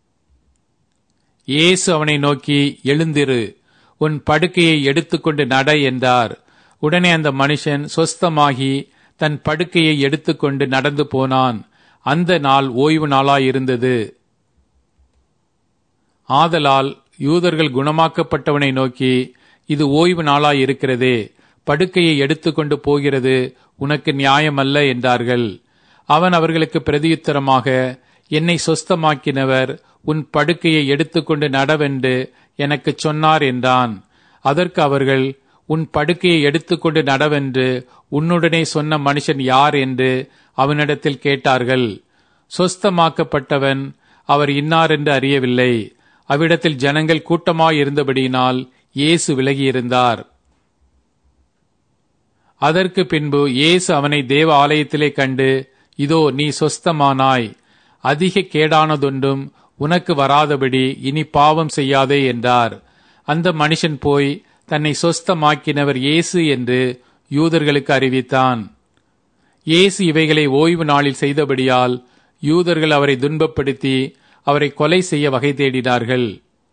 இயேசு அவனை நோக்கி, எழுந்திரு, உன் படுக்கையை எடுத்துக்கொண்டு நட என்றார். உடனே அந்த மனுஷன் சொஸ்தமாகி தன் படுக்கையை எடுத்துக்கொண்டு நடந்து போனான். அந்த நாள் ஓய்வு நாளாயிருந்தது. ஆதலால் யூதர்கள் குணமாக்கப்பட்டவனை நோக்கி, இது ஓய்வு நாளாயிருக்கிறதே, படுக்கையை எடுத்துக்கொண்டு போகிறது உனக்கு நியாயமல்ல என்றார்கள். அவன் அவர்களுக்கு பிரதியுத்தரமாக, என்னை சொஸ்தமாக்கினவர் உன் படுக்கையை எடுத்துக்கொண்டு நடவென்று எனக்கு சொன்னார் என்றான். அதற்கு அவர்கள், உன் படுக்கையை எடுத்துக்கொண்டு நடவென்று உன்னுடனே சொன்ன மனுஷன் யார் என்று அவனிடத்தில் கேட்டார்கள். சொஸ்தமாக்கப்பட்டவன் அவர் இன்னார் என்று அறியவில்லை. அவ்விடத்தில் ஜனங்கள் கூட்டமாயிருந்தபடியினால் இயேசு விலகியிருந்தார். அதற்கு பின்பு இயேசு அவனை தேவ ஆலயத்திலே கண்டு, இதோ நீ சொஸ்தமானாய், அதிக கேடானதொன்றும் உனக்கு வராதபடி இனி பாவம் செய்யாதே என்றார். அந்த மனுஷன் போய் தன்னை சொஸ்தமாக்கினவர் இயேசு என்று யூதர்களுக்கு அறிவித்தான். இயேசு இவைகளை ஓய்வு நாளில் செய்தபடியால் யூதர்கள் அவரை துன்பப்படுத்தி அவரை கொலை செய்ய வகை தேடினார்கள்.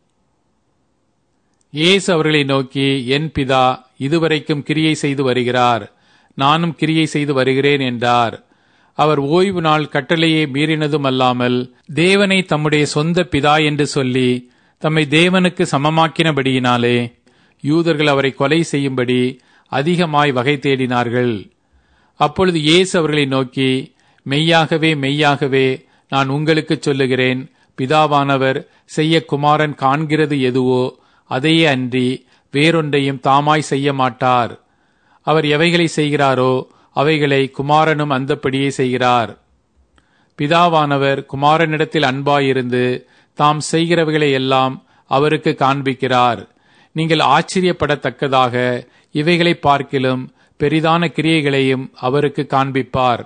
இயேசு அவர்களை நோக்கி, என் பிதா இதுவரைக்கும் கிரியை செய்து வருகிறார், நானும் கிரியை செய்து வருகிறேன் என்றார். அவர் ஓய்வு நாள் கட்டளையை மீறினதும் அல்லாமல் தேவனை தம்முடைய சொந்த பிதா என்று சொல்லி தம்மை தேவனுக்கு சமமாக்கினபடியினாலே யூதர்கள் அவரை கொலை செய்யும்படி அதிகமாய் வகை தேடினார்கள். அப்பொழுது இயேசு அவர்களை நோக்கி, மெய்யாகவே மெய்யாகவே நான் உங்களுக்கு சொல்லுகிறேன், பிதாவானவர் செய்ய குமாரன் காண்கிறது எதுவோ அதையே அன்றி வேறொன்றையும் தாமாய் செய்ய மாட்டார். அவர் எவைகளை செய்கிறாரோ அவைகளை குமாரனும் அந்தப்படியே செய்கிறார். பிதாவானவர் குமாரனிடத்தில் அன்பாயிருந்து தாம் செய்கிறவைகளை எல்லாம் அவருக்கு காண்பிக்கிறார். நீங்கள் ஆச்சரியப்படத்தக்கதாக இவைகளை பார்க்கிலும் பெரிதான கிரியைகளையும் அவருக்கு காண்பிப்பார்.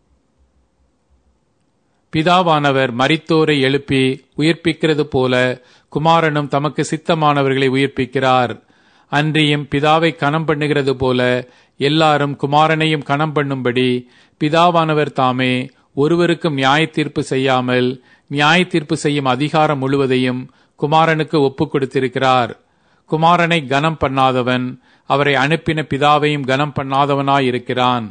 பிதாவானவர் மரித்தோரை எழுப்பி உயிர்ப்பிக்கிறது போல குமாரனும் தமக்கு சித்தமானவர்களை உயிர்ப்பிக்கிறார். அன்றியும் பிதாவை கனம் பண்ணுகிறது போல எல்லாரும் குமாரனையும் கனம் பண்ணும்படி பிதாவானவர் தாமே ஒருவருக்கும் நியாய தீர்ப்பு செய்யாமல் நியாய தீர்ப்பு செய்யும் அதிகாரம் முழுவதையும் குமாரனுக்கு ஒப்புக் கொடுத்திருக்கிறார். குமாரனை கனம் பண்ணாதவன் அவரை அனுப்பின பிதாவையும் கனம் பண்ணாதவனாயிருக்கிறான்.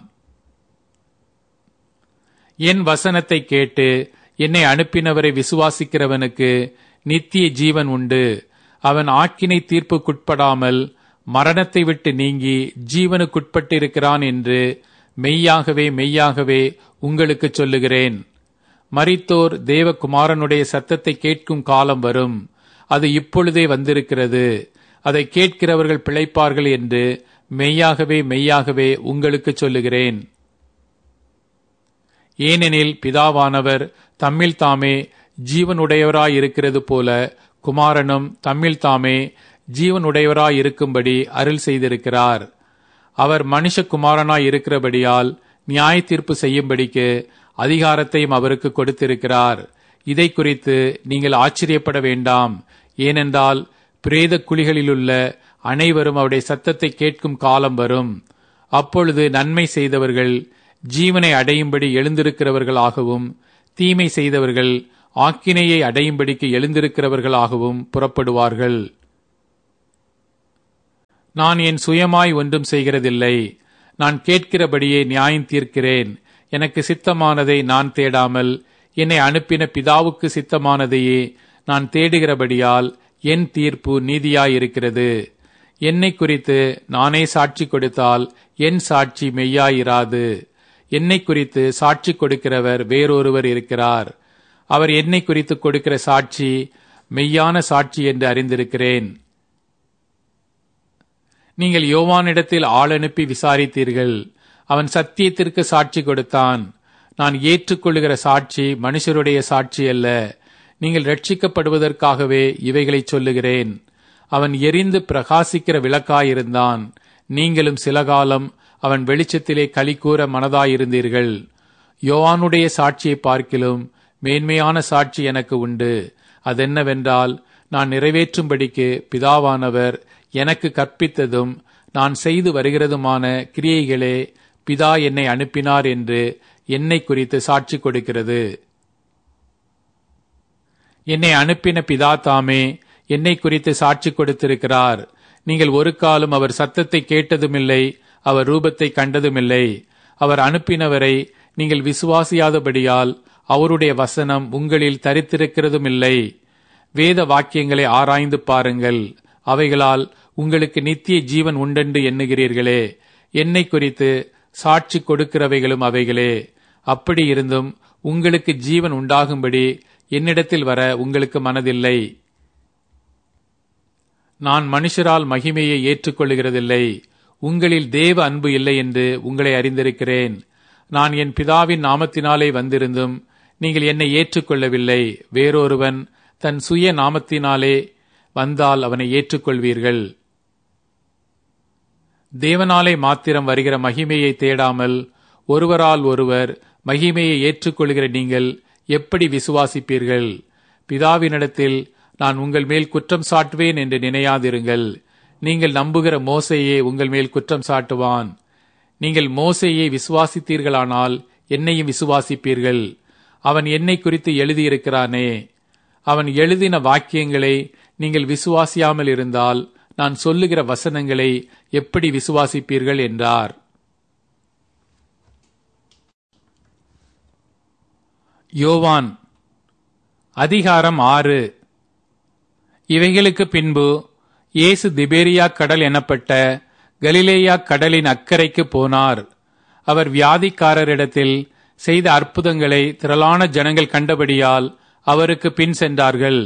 என் வசனத்தை கேட்டு என்னை அனுப்பினவரை விசுவாசிக்கிறவனுக்கு நித்திய ஜீவன் உண்டு. அவன் ஆக்கினை தீர்ப்புக்குட்படாமல் மரணத்தை விட்டு நீங்கி ஜீவனுக்குட்பட்டிருக்கிறான் என்று மெய்யாகவே மெய்யாகவே உங்களுக்கு சொல்லுகிறேன். மரித்தோர் தேவகுமாரனுடைய சத்தத்தை கேட்கும் காலம் வரும், அது இப்பொழுதே வந்திருக்கிறது. அதை கேட்கிறவர்கள் பிழைப்பார்கள் என்று மெய்யாகவே மெய்யாகவே உங்களுக்கு சொல்லுகிறேன். ஏனெனில் பிதாவானவர் தம்மில் தாமே ஜீவனுடையவராயிருக்கிறது போல குமாரனும் தம்மில் தாமே ஜீவனுடையவராயிருக்கும்படி அருள் செய்திருக்கிறார். அவர் மனுஷகுமாரனாய் இருக்கிறபடியால் நியாய தீர்ப்பு செய்யும்படிக்கு அதிகாரத்தையும் அவருக்கு கொடுத்திருக்கிறார். இதை குறித்து நீங்கள் ஆச்சரியப்பட வேண்டாம். ஏனென்றால் பிரேத குழிகளிலுள்ள அனைவரும் அவருடைய சத்தத்தை கேட்கும் காலம் வரும். அப்பொழுது நன்மை செய்தவர்கள் ஜீவனை அடையும்படி எழுந்திருக்கிறவர்களாகவும் தீமை செய்தவர்கள் ஆக்கினையை அடையும்படிக்கு எழுந்திருக்கிறவர்களாகவும் புறப்படுவார்கள். நான் என் சுயமாய் ஒன்றும் செய்கிறதில்லை. நான் கேட்கிறபடியே நியாயம் தீர்க்கிறேன். எனக்கு சித்தமானதை நான் தேடாமல் என்னை அனுப்பின பிதாவுக்கு சித்தமானதையே நான் தேடுகிறபடியால் என் தீர்ப்பு நீதியாயிருக்கிறது. என்னை குறித்து நானே சாட்சி கொடுத்தால் என் சாட்சி மெய்யாயிராது. என்னை குறித்து சாட்சி கொடுக்கிறவர் வேறொருவர் இருக்கிறார். அவர் என்னை குறித்து கொடுக்கிற சாட்சி மெய்யான சாட்சி என்று அறிந்திருக்கிறேன். நீங்கள் யோவானிடத்தில் ஆள் அனுப்பி விசாரித்தீர்கள். அவன் சத்தியத்திற்கு சாட்சி கொடுத்தான். நான் ஏற்றுக்கொள்ளுகிற சாட்சி மனுஷருடைய சாட்சி அல்ல. நீங்கள் ரட்சிக்கப்படுவதற்காகவே இவைகளை சொல்லுகிறேன். அவன் எரிந்து பிரகாசிக்கிற விளக்காயிருந்தான். நீங்களும் சில காலம் அவன் வெளிச்சத்திலே களிகூர மனதாயிருந்தீர்கள். யோவானுடைய சாட்சியை பார்க்கிலும் மேன்மையான சாட்சி எனக்கு உண்டு. அதென்னவென்றால், நான் நிறைவேற்றும்படிக்கு பிதாவானவர் எனக்கு கற்பித்ததும் நான் செய்து வருகிறதுமான கிரியைகளே பிதா என்னை அனுப்பினார் என்று என்னை குறித்து சாட்சி கொடுக்கிறது. என்னை அனுப்பின பிதா தாமே என்னை குறித்து சாட்சி கொடுத்திருக்கிறார். நீங்கள் ஒரு காலம் அவர் சத்தத்தை கேட்டதுமில்லை, அவர் ரூபத்தை கண்டதுமில்லை. அவர் அனுப்பினவரை நீங்கள் விசுவாசியாதபடியால் அவருடைய வசனம் உங்களில் தரித்திருக்கிறதுமில்லை. வேத வாக்கியங்களை ஆராய்ந்து பாருங்கள். அவைகளால் உங்களுக்கு நித்திய ஜீவன் உண்டென்று எண்ணுகிறீர்களே. என்னை குறித்து சாட்சி கொடுக்கிறவைகளும் அவைகளே. அப்படி இருந்தும் உங்களுக்கு ஜீவன் உண்டாகும்படி என்னிடத்தில் வர உங்களுக்கு மனதில்லை. நான் மனுஷரால் மகிமையை ஏற்றுக்கொள்ளுகிறதில்லை. உங்களில் தேவ அன்பு இல்லை என்று உங்களை அறிந்திருக்கிறேன். நான் என் பிதாவின் நாமத்தினாலே வந்திருந்தும் நீங்கள் என்னை ஏற்றுக்கொள்ளவில்லை. வேறொருவன் தன் சுய நாமத்தினாலே வந்தால் அவனை ஏற்றுக்கொள்வீர்கள். தேவனாலே மாத்திரம் வருகிற மகிமையை தேடாமல் ஒருவரால் ஒருவர் மகிமையை ஏற்றுக்கொள்கிற நீங்கள் எப்படி விசுவாசிப்பீர்கள்? பிதாவினிடத்தில் நான் உங்கள் மேல் குற்றம் சாட்டுவேன் என்று நினையாதிருங்கள். நீங்கள் நம்புகிற மோசேயே உங்கள் மேல் குற்றம் சாட்டுவான். நீங்கள் மோசேயை விசுவாசித்தீர்களானால் என்னையும் விசுவாசிப்பீர்கள். அவன் என்னை குறித்து எழுதியிருக்கிறானே. அவன் எழுதின வாக்கியங்களை நீங்கள் விசுவாசியாமல் இருந்தால் நான் சொல்லுகிற வசனங்களை எப்படி விசுவாசிப்பீர்கள் என்றார். யோவான் அதிகாரம் ஆறு. இவைகளுக்கு பின்பு இயேசு திபேரியா கடல் எனப்பட்ட கலிலேயா கடலின் அக்கறைக்கு போனார். அவர் வியாதிக்காரரிடத்தில் செய்த அற்புதங்களை திரளான ஜனங்கள் கண்டபடியால் அவருக்கு பின் சென்றார்கள்.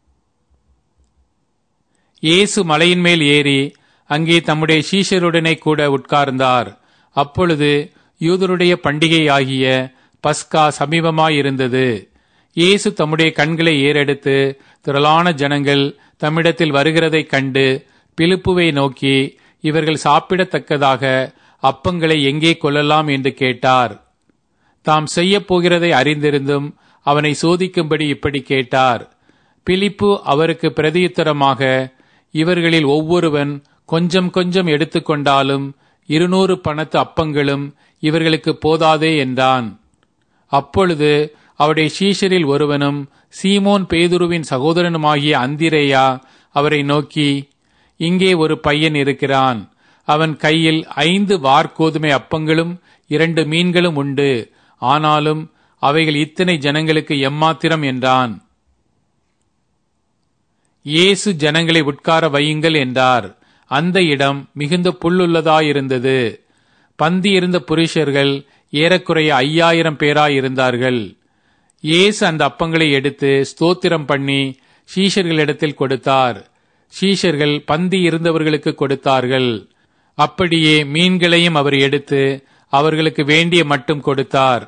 இயேசு மலையின் மேல் ஏறி அங்கே தம்முடைய சீஷருடனே கூட உட்கார்ந்தார். அப்பொழுது யூதருடைய பண்டிகையாகிய பஸ்கா சமீபமாயிருந்தது. இயேசு தம்முடைய கண்களை ஏறெடுத்து திரளான ஜனங்கள் தம்மிடத்தில் வருகிறதைக் கண்டு பிலிப்புவை நோக்கி, இவர்கள் சாப்பிடத்தக்கதாக அப்பங்களை எங்கே கொள்ளலாம் என்று கேட்டார். தாம் செய்ய போகிறதை அறிந்திருந்தும் அவனை சோதிக்கும்படி இப்படி கேட்டார். பிலிப்பு அவருக்கு பிரதியுத்தரமாக, இவர்களில் ஒவ்வொருவன் கொஞ்சம் கொஞ்சம் எடுத்துக்கொண்டாலும் இருநூறு பணத்து அப்பங்களும் இவர்களுக்கு போதாதே என்றான். அப்பொழுது அவருடைய சீஷரில் ஒருவனும் சீமோன் பேதுருவின் சகோதரனுமாகிய அந்திரேயா அவரை நோக்கி, இங்கே ஒரு பையன் இருக்கிறான். அவன் கையில் ஐந்து வார்கோதுமை அப்பங்களும் இரண்டு மீன்களும் உண்டு. ஆனாலும் அவைகள் இத்தனை ஜனங்களுக்கு எம்மாத்திரம் என்றான். இயேசு ஜனங்களை உட்கார வையுங்கள் என்றார். அந்த இடம் மிகுந்த புல்லுள்ளதாயிருந்தது. பந்தி இருந்த புருஷர்கள் ஏறக்குறைய ஐயாயிரம் பேராயிருந்தார்கள். இயேசு அந்த அப்பங்களை எடுத்து ஸ்தோத்திரம் பண்ணி சீஷர்களிடத்தில் கொடுத்தார். சீஷர்கள் பந்தி இருந்தவர்களுக்கு கொடுத்தார்கள். அப்படியே மீன்களையும் அவர் எடுத்து அவர்களுக்கு வேண்டிய மட்டும் கொடுத்தார்.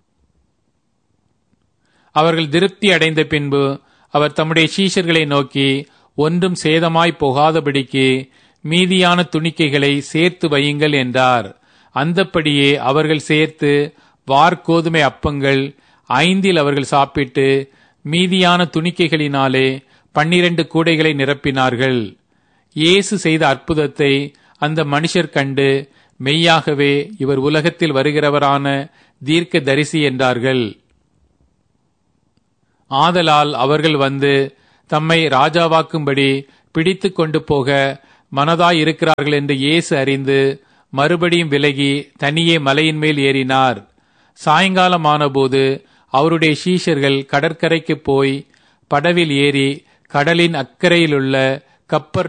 அவர்கள் திருப்தி அடைந்த பின்பு அவர் தம்முடைய சீஷர்களை நோக்கி, ஒன்றும் சேதமாய் போகாதபடிக்கு மீதியான துணிக்கைகளை சேர்த்து வையுங்கள் என்றார். அந்தப்படியே அவர்கள் சேர்த்து வார்கோதுமை அப்பங்கள் ஐந்தில் அவர்கள் சாப்பிட்டு மீதியான துணிக்கைகளினாலே பன்னிரண்டு கூடைகளை நிரப்பினார்கள். இயேசு செய்த அற்புதத்தை அந்த மனுஷர் கண்டு, மெய்யாகவே இவர் உலகத்தில் வருகிறவரான தீர்க்க தரிசி என்றார்கள். ஆதலால் அவர்கள் வந்து தம்மை ராஜாவாக்கும்படி பிடித்து கொண்டு போக மனதாயிருக்கிறார்கள் என்று இயேசு அறிந்து மறுபடியும் விலகி தனியே மலையின் மேல் ஏறினார். சாயங்காலமானபோது அவருடைய சீஷர்கள் கடற்கரைக்கு போய் படவில் ஏறி கடலின் அக்கறையிலுள்ள கப்பர்